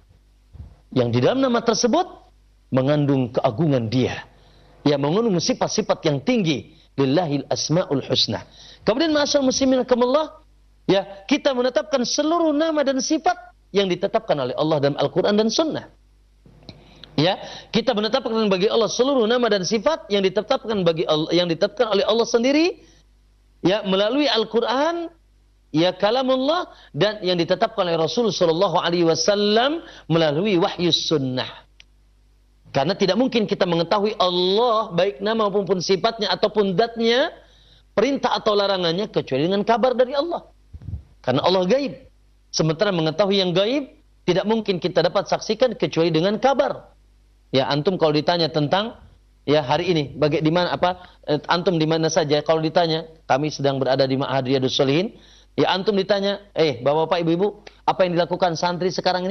Yang di dalam nama tersebut mengandung keagungan Dia. Ya, mengandung sifat-sifat yang tinggi. Lillahil asmaul husna. Kemudian ma'asyarul muslimin rahimakumullah, ya, kita menetapkan seluruh nama dan sifat yang ditetapkan oleh Allah dalam Al-Quran dan Sunnah. Ya, kita menetapkan bagi Allah seluruh nama dan sifat yang ditetapkan bagi Allah, yang ditetapkan oleh Allah sendiri, ya, melalui Al-Quran, ya, kalamullah, dan yang ditetapkan oleh Rasul Sallallahu Alaihi Wasallam melalui wahyu Sunnah. Karena tidak mungkin kita mengetahui Allah baik nama maupun sifatnya ataupun zatnya, perintah atau larangannya, kecuali dengan kabar dari Allah. Karena Allah gaib. Sementara mengetahui yang gaib tidak mungkin kita dapat saksikan kecuali dengan kabar. Ya, antum kalau ditanya tentang ya hari ini bagaimana di mana apa eh, antum di mana saja, kalau ditanya kami sedang berada di Ma'had Riyadhus Shalihin, ya antum ditanya, eh Bapak-bapak, Ibu-ibu, apa yang dilakukan santri sekarang ini?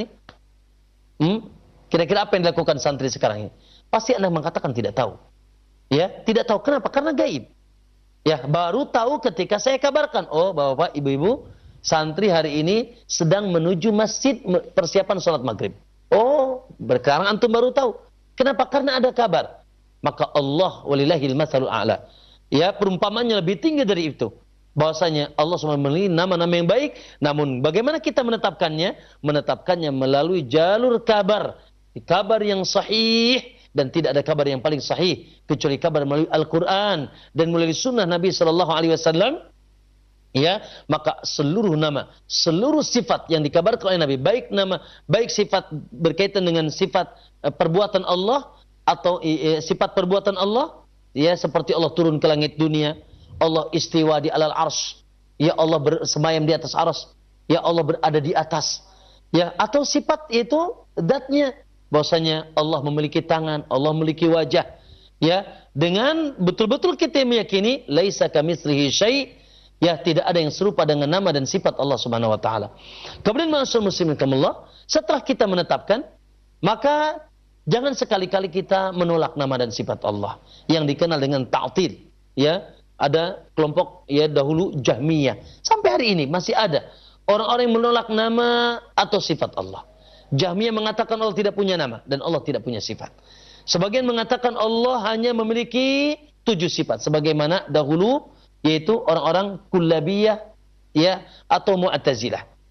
Hmm? Kira-kira apa yang dilakukan santri sekarang ini? Pasti Anda mengatakan tidak tahu. Ya, tidak tahu. Kenapa? Karena gaib. Ya, baru tahu ketika saya kabarkan, oh Bapak-bapak, Ibu-ibu, santri hari ini sedang menuju masjid persiapan sholat maghrib. Oh, sekarang antum baru tahu. Kenapa? Karena ada kabar. Maka Allah walillahil matsalul a'la. Ya, perumpamannya lebih tinggi dari itu. Bahwasanya Allah subhanahu wa taala memiliki nama-nama yang baik. Namun bagaimana kita menetapkannya? Menetapkannya melalui jalur kabar. Kabar yang sahih. Dan tidak ada kabar yang paling sahih kecuali kabar melalui Al-Quran dan melalui sunnah Nabi Sallallahu Alaihi Wasallam. Ya, maka seluruh nama, seluruh sifat yang dikabarkan oleh Nabi, baik nama, baik sifat berkaitan dengan sifat uh, perbuatan Allah atau uh, sifat perbuatan Allah, ya, seperti Allah turun ke langit dunia, Allah istiwa di alal arsy, ya Allah bersemayam di atas arsy, ya Allah berada di atas, ya, atau sifat itu zatnya, bahwasanya Allah memiliki tangan, Allah memiliki wajah, ya, dengan betul-betul kita meyakini laisa kamitslihi syai'. Ya, tidak ada yang serupa dengan nama dan sifat Allah Subhanahu wa taala. Kemudian ma'asyiral muslimin rahimakumullah, setelah kita menetapkan, maka jangan sekali-kali kita menolak nama dan sifat Allah yang dikenal dengan ta'til. Ya, ada kelompok ya dahulu Jahmiyah. Sampai hari ini masih ada orang-orang yang menolak nama atau sifat Allah. Jahmiyah mengatakan Allah tidak punya nama dan Allah tidak punya sifat. Sebagian mengatakan Allah hanya memiliki tujuh sifat sebagaimana dahulu, yaitu orang-orang Kullabiyah, ya, atau Mu'tazilah.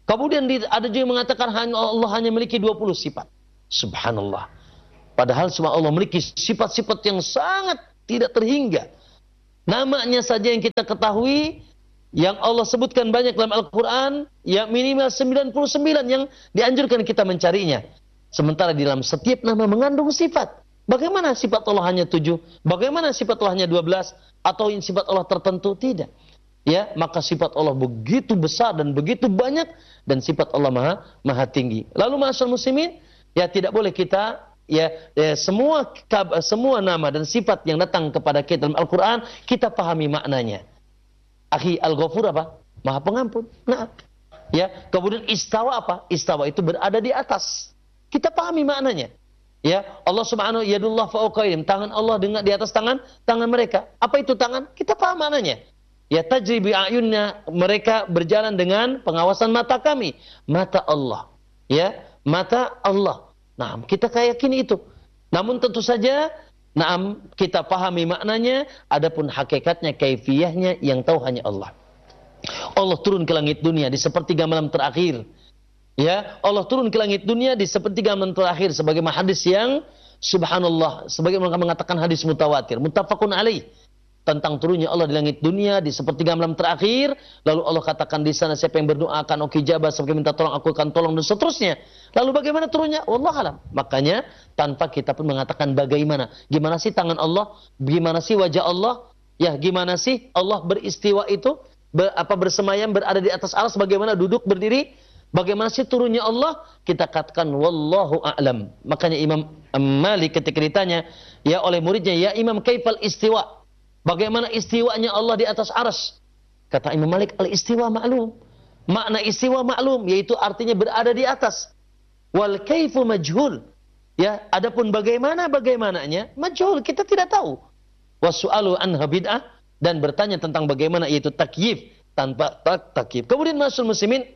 Kemudian ada juga yang mengatakan Allah hanya memiliki dua puluh sifat. Subhanallah. Padahal semua Allah memiliki sifat-sifat yang sangat tidak terhingga. Namanya saja yang kita ketahui, yang Allah sebutkan banyak dalam Al-Quran, ya minimal sembilan puluh sembilan yang dianjurkan kita mencarinya. Sementara di dalam setiap nama mengandung sifat. Bagaimana sifat Allah hanya tujuh? Bagaimana sifat Allah hanya dua belas? Atau sifat Allah tertentu? Tidak. Ya, maka sifat Allah begitu besar dan begitu banyak, dan sifat Allah maha, maha tinggi. Lalu ma'asyar muslimin, ya tidak boleh kita Ya, ya semua semua nama dan sifat yang datang kepada kita dalam Al-Quran kita pahami maknanya. Akhi, Al-Ghafur apa? Maha pengampun. Nah, ya, kemudian istawa apa? Istawa itu berada di atas. Kita pahami maknanya. Ya, Allah Subhanahu yadullah fawqa aydihim, tangan Allah dengan di atas tangan tangan mereka. Apa itu tangan? Kita paham maknanya. Ya, tajri bi ayunna, mereka berjalan dengan pengawasan mata kami. Mata Allah. Ya, mata Allah. Nah, kita yakini itu. Namun tentu saja, nah, kita pahami maknanya, adapun hakikatnya, kaifiyahnya yang tahu hanya Allah. Allah turun ke langit dunia di sepertiga malam terakhir. Ya, Allah turun ke langit dunia di sepertiga malam terakhir sebagai hadis yang subhanallah, sebagai mereka mengatakan hadis mutawatir, muttafaqun alaih. Tentang turunnya Allah di langit dunia di sepertiga malam terakhir, lalu Allah katakan di sana siapa yang berdoa akan oke jabah, siapa yang minta tolong aku akan tolong, dan seterusnya. Lalu bagaimana turunnya? Wallahu alam. Makanya tanpa kita pun mengatakan bagaimana, gimana sih tangan Allah, gimana sih wajah Allah, ya gimana sih Allah beristiwa itu, ber, apa bersemayam berada di atas arsy, bagaimana duduk berdiri, bagaimana sih turunnya Allah, kita katakan wallahu a'lam. Makanya Imam Malik ketika ditanya ya oleh muridnya, ya Imam kaifal istiwa, bagaimana istiwanya Allah di atas arsy? Kata Imam Malik, al-istiwa ma'lum. Makna istiwa ma'lum, yaitu artinya berada di atas. Wal kaifu majhul. Ya, adapun bagaimana bagaimananya, majhul, kita tidak tahu. Wasu'alu anha bid'ah, dan bertanya tentang bagaimana yaitu takyif tanpa tak takyif. Kemudian ma'asyiral muslimin,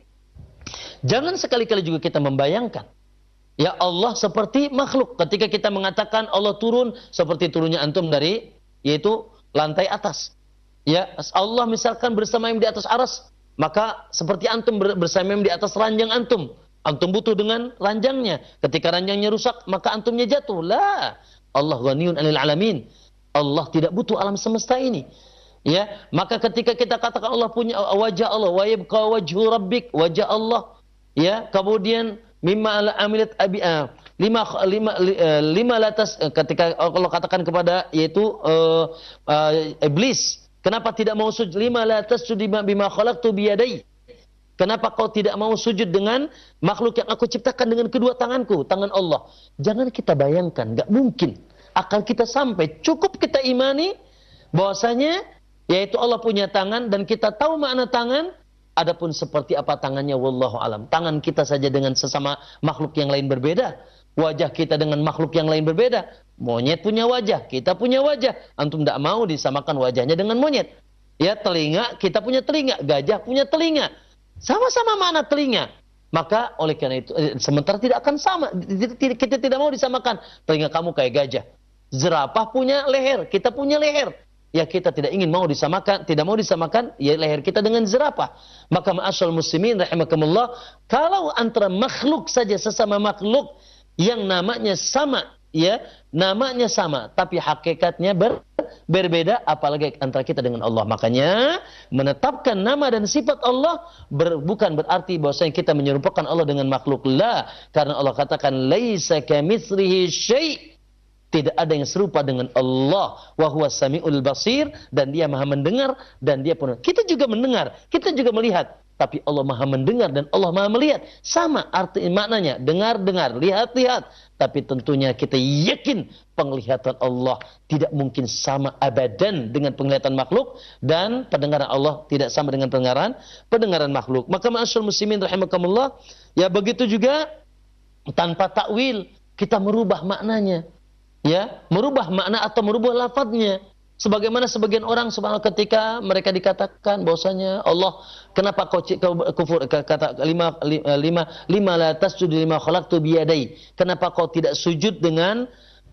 jangan sekali-kali juga kita membayangkan ya Allah seperti makhluk. Ketika kita mengatakan Allah turun seperti turunnya antum dari yaitu lantai atas. Ya, Allah misalkan bersemayam di atas arsy, maka seperti antum bersemayam di atas ranjang antum. Antum butuh dengan ranjangnya. Ketika ranjangnya rusak, maka antumnya jatuh. La, Allah ghaniyun 'anil 'alamin. Allah tidak butuh alam semesta ini. Ya, maka ketika kita katakan Allah punya wajah Allah, wa yabqa wajhu rabbik, wajah Allah. Ya, kemudian mimma amilat abi uh, lima lima uh, lima latas uh, ketika Allah katakan kepada yaitu uh, uh, iblis, kenapa tidak mau sujud? Lima latas bima bima khalaqtu biyadai. Kenapa kau tidak mau sujud dengan makhluk yang aku ciptakan dengan kedua tanganku, tangan Allah? Jangan kita bayangkan, enggak mungkin akan kita sampai. Cukup kita imani bahwasanya yaitu Allah punya tangan dan kita tahu makna tangan. Adapun seperti apa tangannya, wallahu alam. Tangan kita saja dengan sesama makhluk yang lain berbeda. Wajah kita dengan makhluk yang lain berbeda. Monyet punya wajah, kita punya wajah. Antum tidak mau disamakan wajahnya dengan monyet. Ya, telinga, kita punya telinga. Gajah punya telinga. Sama-sama mana telinga. Maka oleh karena itu, eh, sementara tidak akan sama. Kita tidak mau disamakan. Telinga kamu kayak gajah. Zerafah punya leher, kita punya leher. Ya, kita tidak ingin mau disamakan, tidak mau disamakan ya leher kita dengan zerafah. Maka ma'asyal muslimin rahimakumullah, kalau antara makhluk saja sesama makhluk yang namanya sama, ya, namanya sama, tapi hakikatnya ber, berbeda, apalagi antara kita dengan Allah. Makanya menetapkan nama dan sifat Allah ber, bukan berarti bahwasanya kita menyerupakan Allah dengan makhluk. La, karena Allah katakan laisa kamitslihi syai'. Tidak ada yang serupa dengan Allah. Wa huwas samiul basir, dan dia maha mendengar, dan dia pun. Kita juga mendengar, kita juga melihat. Tapi Allah maha mendengar dan Allah maha melihat. Sama arti maknanya. Dengar-dengar, lihat-lihat. Tapi tentunya kita yakin penglihatan Allah tidak mungkin sama abadan dengan penglihatan makhluk. Dan pendengaran Allah tidak sama dengan pendengaran pendengaran makhluk. Maka ma'asyarul muslimin rahimakumullah, ya begitu juga tanpa takwil kita merubah maknanya. Ya, merubah makna atau merubah lafadznya. Sebagaimana sebagian orang subhanallah ketika mereka dikatakan bahwasanya Allah, kenapa kau, kau kufur, kata lima lima lima la tasjud lima khalaqtu biyadai. Kenapa kau tidak sujud dengan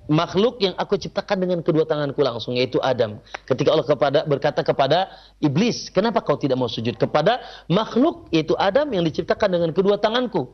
makhluk yang aku ciptakan dengan kedua tanganku langsung, yaitu Adam. Ketika Allah kepada, berkata kepada iblis, kenapa kau tidak mau sujud kepada makhluk yaitu Adam yang diciptakan dengan kedua tanganku?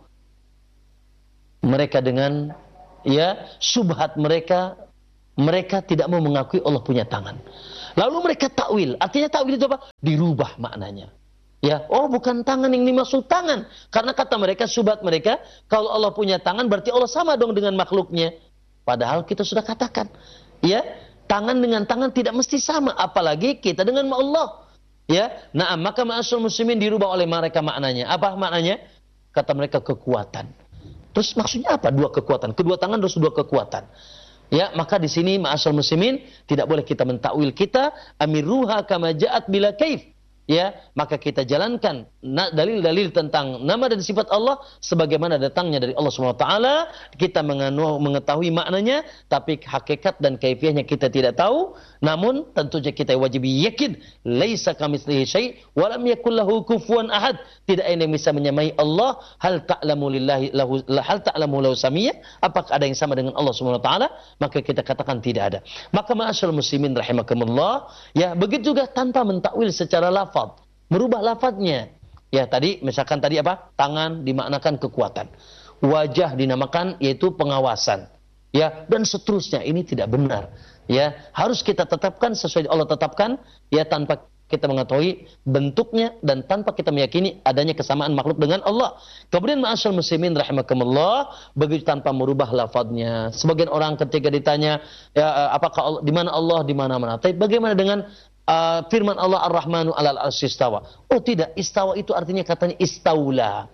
Mereka dengan ya subhat mereka, mereka tidak mau mengakui Allah punya tangan. Lalu mereka takwil. Artinya takwil itu apa? Dirubah maknanya. Ya, oh bukan tangan yang dimaksud tangan. Karena kata mereka, subhat mereka, kalau Allah punya tangan berarti Allah sama dong dengan makhluknya. Padahal kita sudah katakan, ya, tangan dengan tangan tidak mesti sama, apalagi kita dengan Allah. Ya, nah maka ma'asyarul muslimin dirubah oleh mereka maknanya. Apa maknanya? Kata mereka kekuatan. Terus maksudnya apa? Dua kekuatan. Kedua tangan terus dua kekuatan. Ya, maka di sini ma'asyarul muslimin tidak boleh kita mentakwil kita amiruha kama ja'at bila kaif. Ya, maka kita jalankan dalil-dalil tentang nama dan sifat Allah sebagaimana datangnya dari Allah Subhanahu wa taala. Kita mengetahui maknanya, tapi hakikat dan kaifiahnya kita tidak tahu. Namun tentunya kita wajib yakin laisa kamitslihi syai' wa lam yakul lahu kufuwan ahad. Tidak ada yang bisa menyamai Allah. Hal ta'lamu lillahi lahu hal ta'lamu lahu samiyya? Apakah ada yang sama dengan Allah Subhanahu wa taala? Maka kita katakan tidak ada. Maka ma'asyiral muslimin rahimakumullah, ya begitu juga tanpa mentakwil secara lafaz, merubah lafadznya. Ya tadi misalkan tadi apa? Tangan dimaknakan kekuatan. Wajah dinamakan yaitu pengawasan. Ya, dan seterusnya. Ini tidak benar. Ya, harus kita tetapkan sesuai Allah tetapkan, ya tanpa kita mengetahui bentuknya dan tanpa kita meyakini adanya kesamaan makhluk dengan Allah. Kemudian ma'asyarul muslimin rahimakumullah, begitu tanpa merubah lafadznya. Sebagian orang ketika ditanya, ya apakah Allah, di mana Allah, di mana-mana. Tapi bagaimana dengan Uh, firman Allah Ar-Rahmanu 'alal 'arsy istawa? Oh tidak, istawa itu artinya katanya istaula.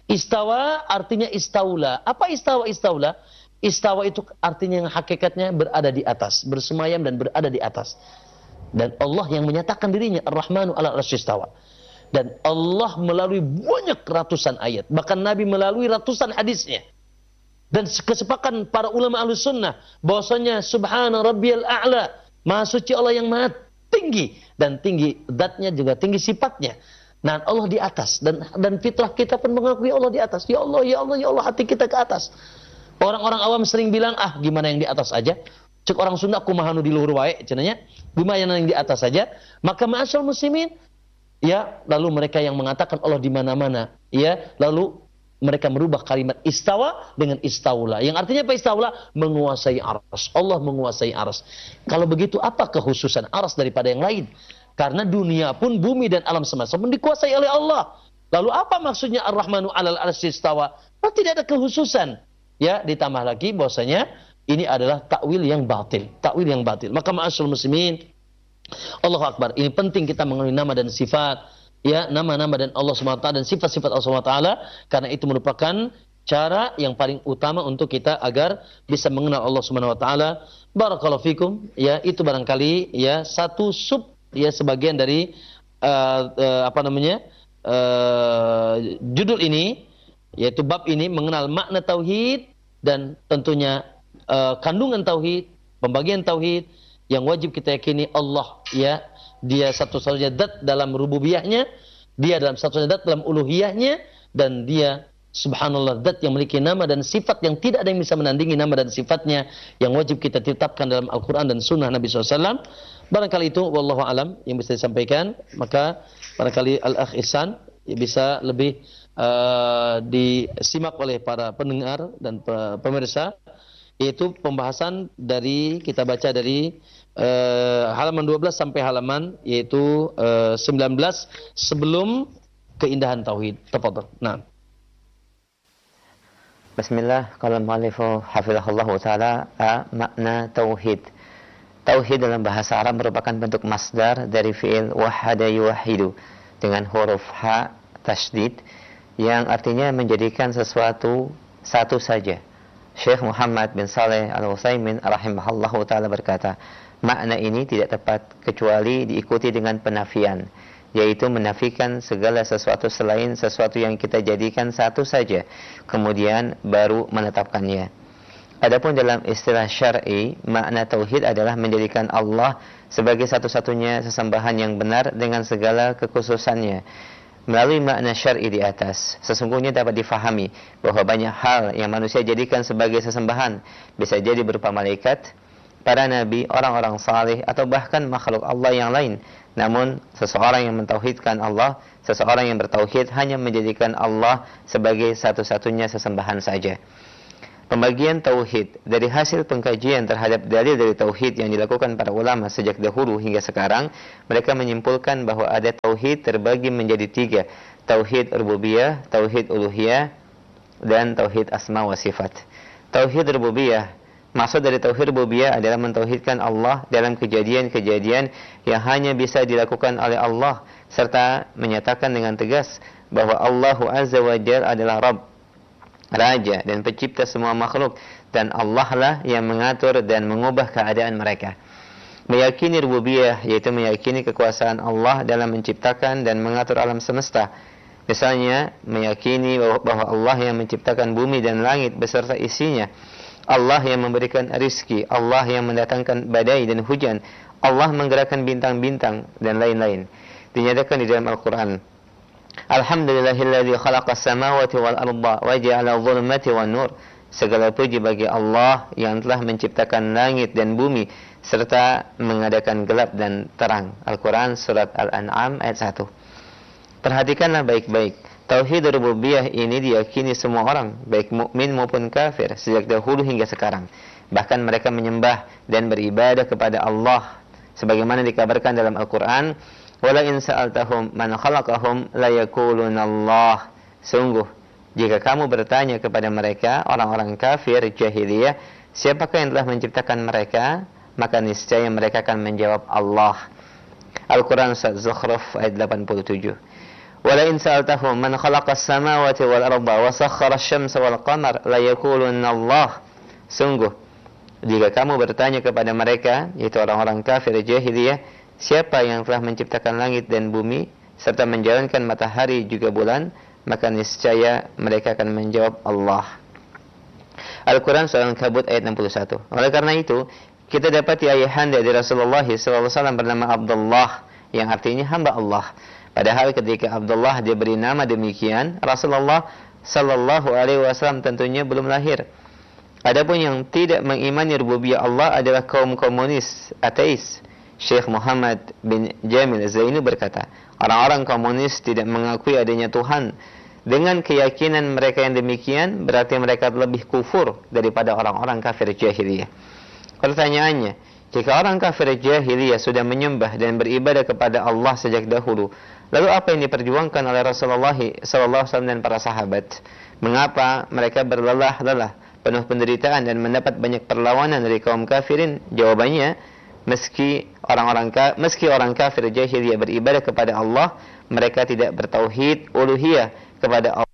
Istawa artinya istaula. Apa istawa istaula? Istawa itu artinya yang hakikatnya berada di atas, bersemayam dan berada di atas. Dan Allah yang menyatakan dirinya Ar-Rahmanu 'alal 'arsy istawa. Dan Allah melalui banyak ratusan ayat, bahkan Nabi melalui ratusan hadisnya. Dan kesepakatan para ulama Ahlus Sunnah bahwasanya subhana rabbiyal a'la, maha suci Allah yang maha tinggi, dan tinggi zatnya juga tinggi sifatnya. Nah, Allah di atas, dan dan fitrah kita pun mengakui Allah di atas. Ya Allah, ya Allah, ya Allah, hati kita ke atas. Orang-orang awam sering bilang, ah gimana yang di atas aja? Cek orang Sunda kumaha nu di luhur wae cenanya. Gimana yang di atas saja? Maka ma'asyarul muslimin, ya, lalu mereka yang mengatakan Allah di mana-mana, ya, lalu mereka merubah kalimat istawa dengan istaula. Yang artinya apa istaula? Menguasai aras. Allah menguasai aras. Kalau begitu apa kekhususan aras daripada yang lain? Karena dunia pun, bumi dan alam semesta pun dikuasai oleh Allah. Lalu apa maksudnya Ar-Rahmanu 'alal 'arsy istawa? Oh, tidak ada kekhususan. Ya, ditambah lagi bahwasanya ini adalah takwil yang batil. Takwil yang batil. Maka ma'asyarul muslimin, Allahu Akbar. Ini penting kita mengenali nama dan sifat. Ya, nama-nama dan Allah subhanahu wa taala dan sifat-sifat Allah subhanahu wa taala, karena itu merupakan cara yang paling utama untuk kita agar bisa mengenal Allah subhanahu wa taala. Barakallahu fikum. Ya, itu barangkali ya satu sub ya sebagian dari uh, uh, apa namanya? Uh, judul ini, yaitu bab ini mengenal makna tauhid dan tentunya uh, kandungan tauhid, pembagian tauhid yang wajib kita yakini Allah, ya, dia satu-satunya zat dalam rububiyahnya, dia dalam satu-satunya zat dalam uluhiyahnya, dan dia subhanallah zat yang memiliki nama dan sifat yang tidak ada yang bisa menandingi nama dan sifatnya, yang wajib kita tetapkan dalam Al-Quran dan Sunnah Nabi shallallahu alaihi wasallam. Barangkali itu wallahu alam yang bisa disampaikan. Maka barangkali Al-Akh Ihsan bisa lebih uh, disimak oleh para pendengar dan pemirsa, yaitu pembahasan dari, kita baca dari Uh, halaman dua belas sampai halaman yaitu uh, sembilan belas sebelum keindahan tauhid. Tafadhol. Nah. Bismillah, qala al-mu'allifu hafizahullah taala, makna tauhid. Tauhid dalam bahasa Arab merupakan bentuk masdar dari fi'il wahada yuwahidu dengan huruf ha tasydid yang artinya menjadikan sesuatu satu saja. Syekh Muhammad bin Saleh Al-Utsaimin rahimahullahu taala berkata, makna ini tidak tepat kecuali diikuti dengan penafian, yaitu menafikan segala sesuatu selain sesuatu yang kita jadikan satu saja, kemudian baru menetapkannya. Adapun dalam istilah syar'i, makna tauhid adalah menjadikan Allah sebagai satu-satunya sesembahan yang benar dengan segala kekhususannya, Melalui makna syar'i di atas, sesungguhnya dapat difahami bahwa banyak hal yang manusia jadikan sebagai sesembahan, bisa jadi berupa malaikat, para nabi, orang-orang saleh, atau bahkan makhluk Allah yang lain. Namun, seseorang yang mentauhidkan Allah, seseorang yang bertauhid hanya menjadikan Allah sebagai satu-satunya sesembahan saja. Pembagian tauhid dari hasil pengkajian terhadap dalil dari tauhid yang dilakukan para ulama sejak dahulu hingga sekarang, mereka menyimpulkan bahwa ada tauhid terbagi menjadi tiga: tauhid rububiyah, tauhid uluhiyah, dan tauhid asma wa sifat. Tauhid rububiyah, maksud dari tauhid rububiyah adalah mentauhidkan Allah dalam kejadian-kejadian yang hanya bisa dilakukan oleh Allah, serta menyatakan dengan tegas bahwa Allah Azza wa Jalla adalah Rabb, Raja dan pencipta semua makhluk, dan Allah lah yang mengatur dan mengubah keadaan mereka. Meyakini rububiyah yaitu meyakini kekuasaan Allah dalam menciptakan dan mengatur alam semesta. Misalnya, meyakini bahwa Allah yang menciptakan bumi dan langit beserta isinya, Allah yang memberikan rizki, Allah yang mendatangkan badai dan hujan, Allah menggerakkan bintang-bintang, dan lain-lain. Dinyatakan di dalam Al-Quran, Alhamdulillahilladzi khalaqas samawati wal arda wa ja'ala adh-dhulumati wan nur. Segala puji bagi Allah yang telah menciptakan langit dan bumi serta mengadakan gelap dan terang. Al-Quran Surat Al-An'am ayat satu. Perhatikanlah baik-baik. Tauhid rububiyah ini diyakini semua orang, baik mukmin maupun kafir, sejak dahulu hingga sekarang. Bahkan mereka menyembah dan beribadah kepada Allah, sebagaimana dikabarkan dalam Al-Quran, wala in sa'altahum man khalaqahum la yaquluna Allah. Sungguh, jika kamu bertanya kepada mereka, orang-orang kafir jahiliyah, siapakah yang telah menciptakan mereka, maka niscaya mereka akan menjawab Allah. Al-Quran Surat Zukhruf ayat delapan puluh tujuh. Wala in sa'altahum man khalaqas samawati wal arda wa sakhkhara asy-syamsa wal qamar la yaquluna Allah. Sungguh, jika kamu bertanya kepada mereka, yaitu orang-orang kafir jahiliyah, siapa yang telah menciptakan langit dan bumi serta menjalankan matahari juga bulan, maka niscaya mereka akan menjawab Allah. Al-Quran Surah Al-Ankabut ayat enam puluh satu. Oleh karena itu, kita dapati ayahanda dari Rasulullah shallallahu alaihi wasallam bernama Abdullah, yang artinya hamba Allah. Padahal ketika Abdullah diberi nama demikian, Rasulullah shallallahu alaihi wasallam tentunya belum lahir. Adapun yang tidak mengimani rububiyah Allah adalah kaum komunis, ateis. Syekh Muhammad bin Jamil Zainu berkata, orang-orang komunis tidak mengakui adanya Tuhan. Dengan keyakinan mereka yang demikian, berarti mereka lebih kufur daripada orang-orang kafir jahiliyah. Pertanyaannya, jika orang kafir jahiliyah sudah menyembah dan beribadah kepada Allah sejak dahulu, lalu apa yang diperjuangkan oleh Rasulullah shallallahu alaihi wasallam dan para sahabat? Mengapa mereka berlelah-lelah, penuh penderitaan dan mendapat banyak perlawanan dari kaum kafirin? Jawabannya, meski orang-orang meski orang kafir jahiliyah beribadah kepada Allah, mereka tidak bertauhid uluhiyah kepada Allah.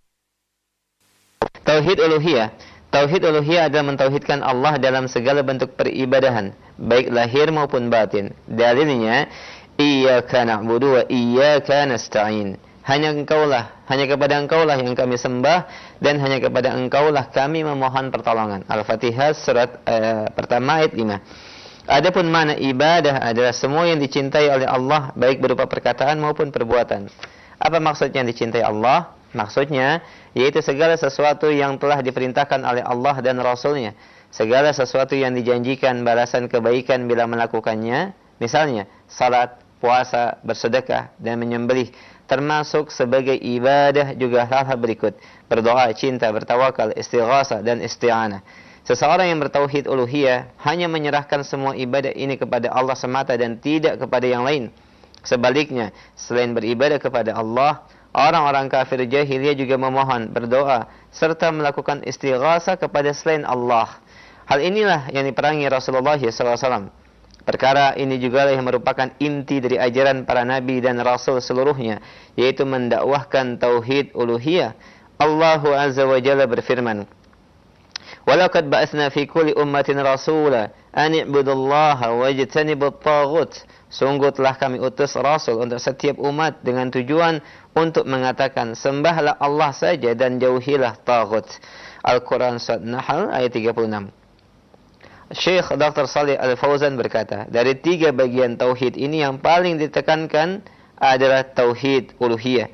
Tauhid uluhiyah, tauhid uluhiyah adalah mentauhidkan Allah dalam segala bentuk peribadahan, baik lahir maupun batin. Dalilnya, iyyaka na'budu wa iyyaka nasta'in. Hanya engkaulah, hanya kepada engkaulah yang kami sembah, dan hanya kepada engkaulah kami memohon pertolongan. Al-Fatihah surat uh, pertama ayat lima. Adapun mana ibadah adalah semua yang dicintai oleh Allah, baik berupa perkataan maupun perbuatan. Apa maksudnya yang dicintai Allah? Maksudnya, yaitu segala sesuatu yang telah diperintahkan oleh Allah dan Rasulnya. Segala sesuatu yang dijanjikan balasan kebaikan bila melakukannya. Misalnya, salat, puasa, bersedekah, dan menyembelih. Termasuk sebagai ibadah juga hal-hal berikut: berdoa, cinta, bertawakal, istighasah, dan isti'anah. Seseorang yang bertauhid uluhiyah hanya menyerahkan semua ibadah ini kepada Allah semata dan tidak kepada yang lain. Sebaliknya, selain beribadah kepada Allah, orang-orang kafir jahiliyah juga memohon, berdoa, serta melakukan istighasah kepada selain Allah. Hal inilah yang diperangi Rasulullah shallallahu alaihi wasallam. Perkara ini juga yang merupakan inti dari ajaran para nabi dan rasul seluruhnya, yaitu mendakwahkan tauhid uluhiyah. Allah Azza wa Jalla berfirman, وَلَقَدْ بَعَثْنَا فِي كُلِّ أُمَّةٍ رَسُولًا أَنِ اعْبُدُوا اللَّهَ وَاجْتَنِبُوا الطَّاغُوتَ. Sungguh telah kami utus Rasul untuk setiap umat dengan tujuan untuk mengatakan, sembahlah Allah saja dan jauhilah taghut. Al-Quran Surat Nahl ayat tiga puluh enam. Syekh Doktor Shalih Al-Fauzan berkata, dari tiga bagian tauhid ini yang paling ditekankan adalah tauhid uluhiyah.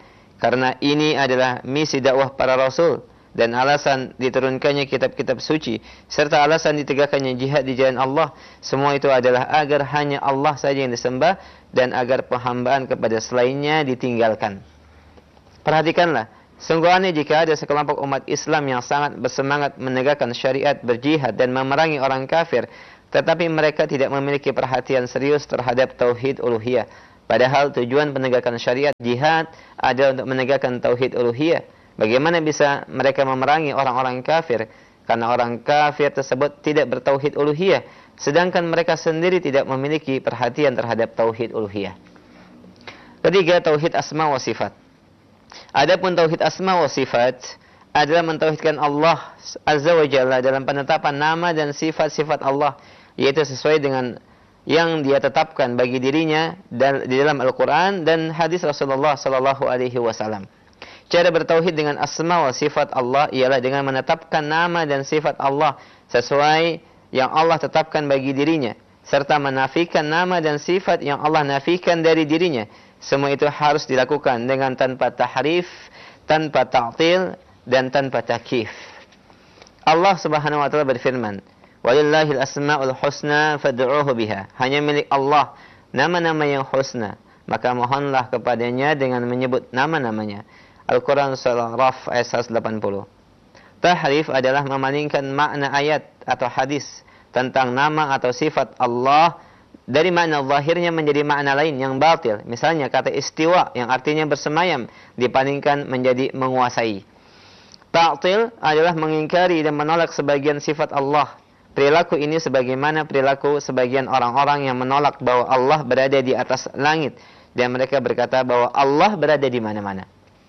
karena ini adalah misi dakwah para rasul dan alasan diturunkannya kitab-kitab suci serta alasan ditegakkannya jihad di jalan Allah. Semua itu adalah agar hanya Allah saja yang disembah dan agar penghambaan kepada selainnya ditinggalkan. Perhatikanlah, sungguh aneh jika ada sekelompok umat Islam yang sangat bersemangat menegakkan syariat, berjihad dan memerangi orang kafir, tetapi mereka tidak memiliki perhatian serius terhadap tauhid uluhiyah. Padahal tujuan penegakan syariat jihad adalah untuk menegakkan tauhid uluhiyah. Bagaimana bisa mereka memerangi orang-orang kafir? Karena orang kafir tersebut tidak bertauhid uluhiyah, sedangkan mereka sendiri tidak memiliki perhatian terhadap tauhid uluhiyah. Ketiga, tauhid asma wa sifat. Adapun tauhid asma wa sifat adalah mentauhidkan Allah Azza wa Jalla dalam penetapan nama dan sifat-sifat Allah, yaitu sesuai dengan yang dia tetapkan bagi dirinya dan di dalam Al-Quran dan hadis Rasulullah Sallallahu Alaihi Wasallam. Cara bertauhid dengan asma wa sifat Allah ialah dengan menetapkan nama dan sifat Allah sesuai yang Allah tetapkan bagi dirinya, serta menafikan nama dan sifat yang Allah nafikan dari dirinya. Semua itu harus dilakukan dengan tanpa tahrif, tanpa ta'til, dan tanpa takyif. Allah Subhanahu wa taala berfirman, "Walillahil asmaul husna fad'uuhu biha." Hanya milik Allah nama-nama yang husna, maka mohonlah kepadanya dengan menyebut nama-namanya. Al-Quran surah Raf ayat seratus delapan puluh. Tahrif adalah memalingkan makna ayat atau hadis tentang nama atau sifat Allah dari makna zahirnya menjadi makna lain yang batil. Misalnya kata istiwa yang artinya bersemayam dipalingkan menjadi menguasai. Ta'til adalah mengingkari dan menolak sebagian sifat Allah. Perilaku ini sebagaimana perilaku sebagian orang-orang yang menolak bahwa Allah berada di atas langit dan mereka berkata bahwa Allah berada di mana-mana.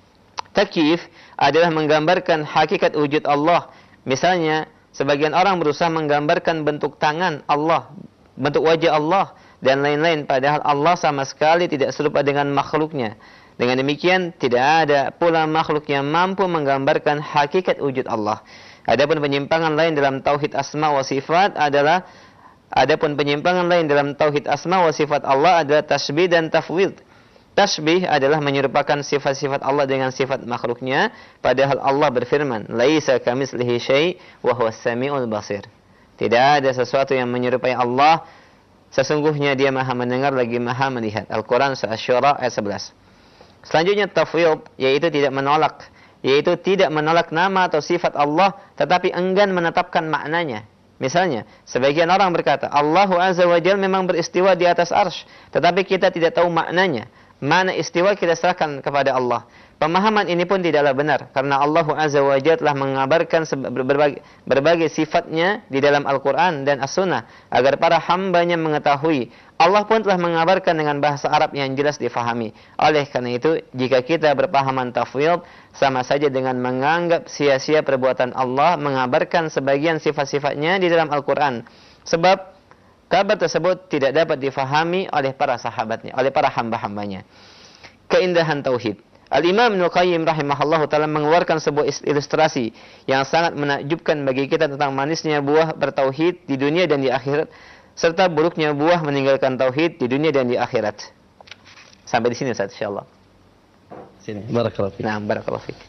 Takyif adalah menggambarkan hakikat wujud Allah. Misalnya, sebagian orang berusaha menggambarkan bentuk tangan Allah, bentuk wajah Allah dan lain-lain, padahal Allah sama sekali tidak serupa dengan makhluknya. Dengan demikian, tidak ada pula makhluk yang mampu menggambarkan hakikat wujud Allah. Adapun penyimpangan lain dalam tauhid asma wa sifat adalah adapun penyimpangan lain dalam tauhid asma wa sifat Allah adalah tasbih dan tafwid. Tasbih adalah menyerupakan sifat-sifat Allah dengan sifat makhluknya, padahal Allah berfirman, "Laisa kamitslihi syai' wa huwas samiul basir." Tidak ada sesuatu yang menyerupai Allah, sesungguhnya Dia Maha mendengar lagi Maha melihat. Al-Quran surah Asy-Syura ayat sebelas. Selanjutnya tafwid, yaitu tidak menolak, yaitu tidak menolak nama atau sifat Allah, tetapi enggan menetapkan maknanya. Misalnya, sebagian orang berkata, Allahu Azza wa Jalla memang beristiwa di atas arsy, tetapi kita tidak tahu maknanya. Mana istiwa kita serahkan kepada Allah. Pemahaman ini pun tidaklah benar, karena Allah Azza wa Jalla telah mengabarkan berbagai, berbagai sifatnya di dalam Al-Quran dan As-Sunnah, agar para hambanya mengetahui. Allah pun telah mengabarkan dengan bahasa Arab yang jelas difahami. Oleh karena itu, jika kita berpahaman tafwid, sama saja dengan menganggap sia-sia perbuatan Allah mengabarkan sebagian sifat-sifatnya di dalam Al-Quran. Sebab kabar tersebut tidak dapat difahami oleh para sahabatnya, oleh para hamba-hambanya. Keindahan tauhid. Al-Imam Ibnu Qayyim rahimahullahu taala mengeluarkan sebuah ilustrasi yang sangat menakjubkan bagi kita tentang manisnya buah bertauhid di dunia dan di akhirat, serta buruknya buah meninggalkan tauhid di dunia dan di akhirat. Sampai di sini Ustaz, insyaallah. Sini. Barakallahu fiik. Nah, barakallahu fiik.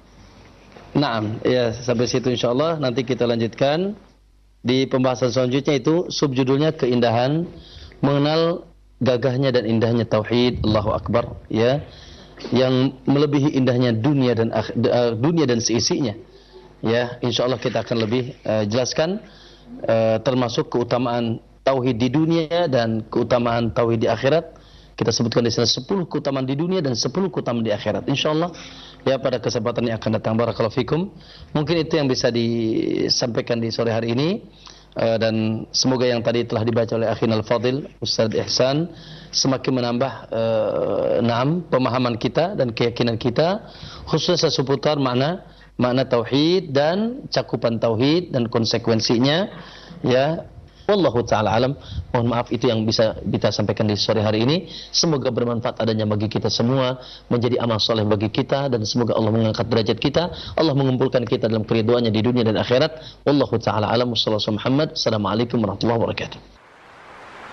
Naam, ya sampai situ insyaallah. Nanti kita lanjutkan di pembahasan selanjutnya, itu subjudulnya keindahan, mengenal gagahnya dan indahnya tauhid. Allahu Akbar, ya, yang melebihi indahnya dunia dan uh, dunia dan seisinya. Ya, insyaallah kita akan lebih uh, jelaskan uh, termasuk keutamaan tauhid di dunia dan keutamaan tauhid di akhirat. Kita sebutkan di sana sepuluh keutamaan di dunia dan sepuluh keutamaan di akhirat. Insyaallah ya pada kesempatan yang akan datang. Barakallahu fikum. Mungkin itu yang bisa disampaikan di sore hari ini. Uh, dan semoga yang tadi telah dibaca oleh Akhin Al-Fadil Ustaz Ihsan semakin menambah uh, naam pemahaman kita dan keyakinan kita, khususnya seputar makna makna tauhid dan cakupan tauhid dan konsekuensinya. Ya, wallahu taala alam. Mohon maaf, itu yang bisa kita sampaikan di sore hari ini. Semoga bermanfaat adanya bagi kita semua, menjadi amal soleh bagi kita, dan semoga Allah mengangkat derajat kita, Allah mengumpulkan kita dalam keridhaannya di dunia dan akhirat. Wallahu taala alam. Wassallallahu Muhammad. Assalamualaikum warahmatullahi wabarakatuh.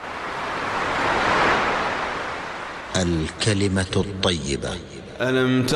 Al-kalimatu at-thayyibah.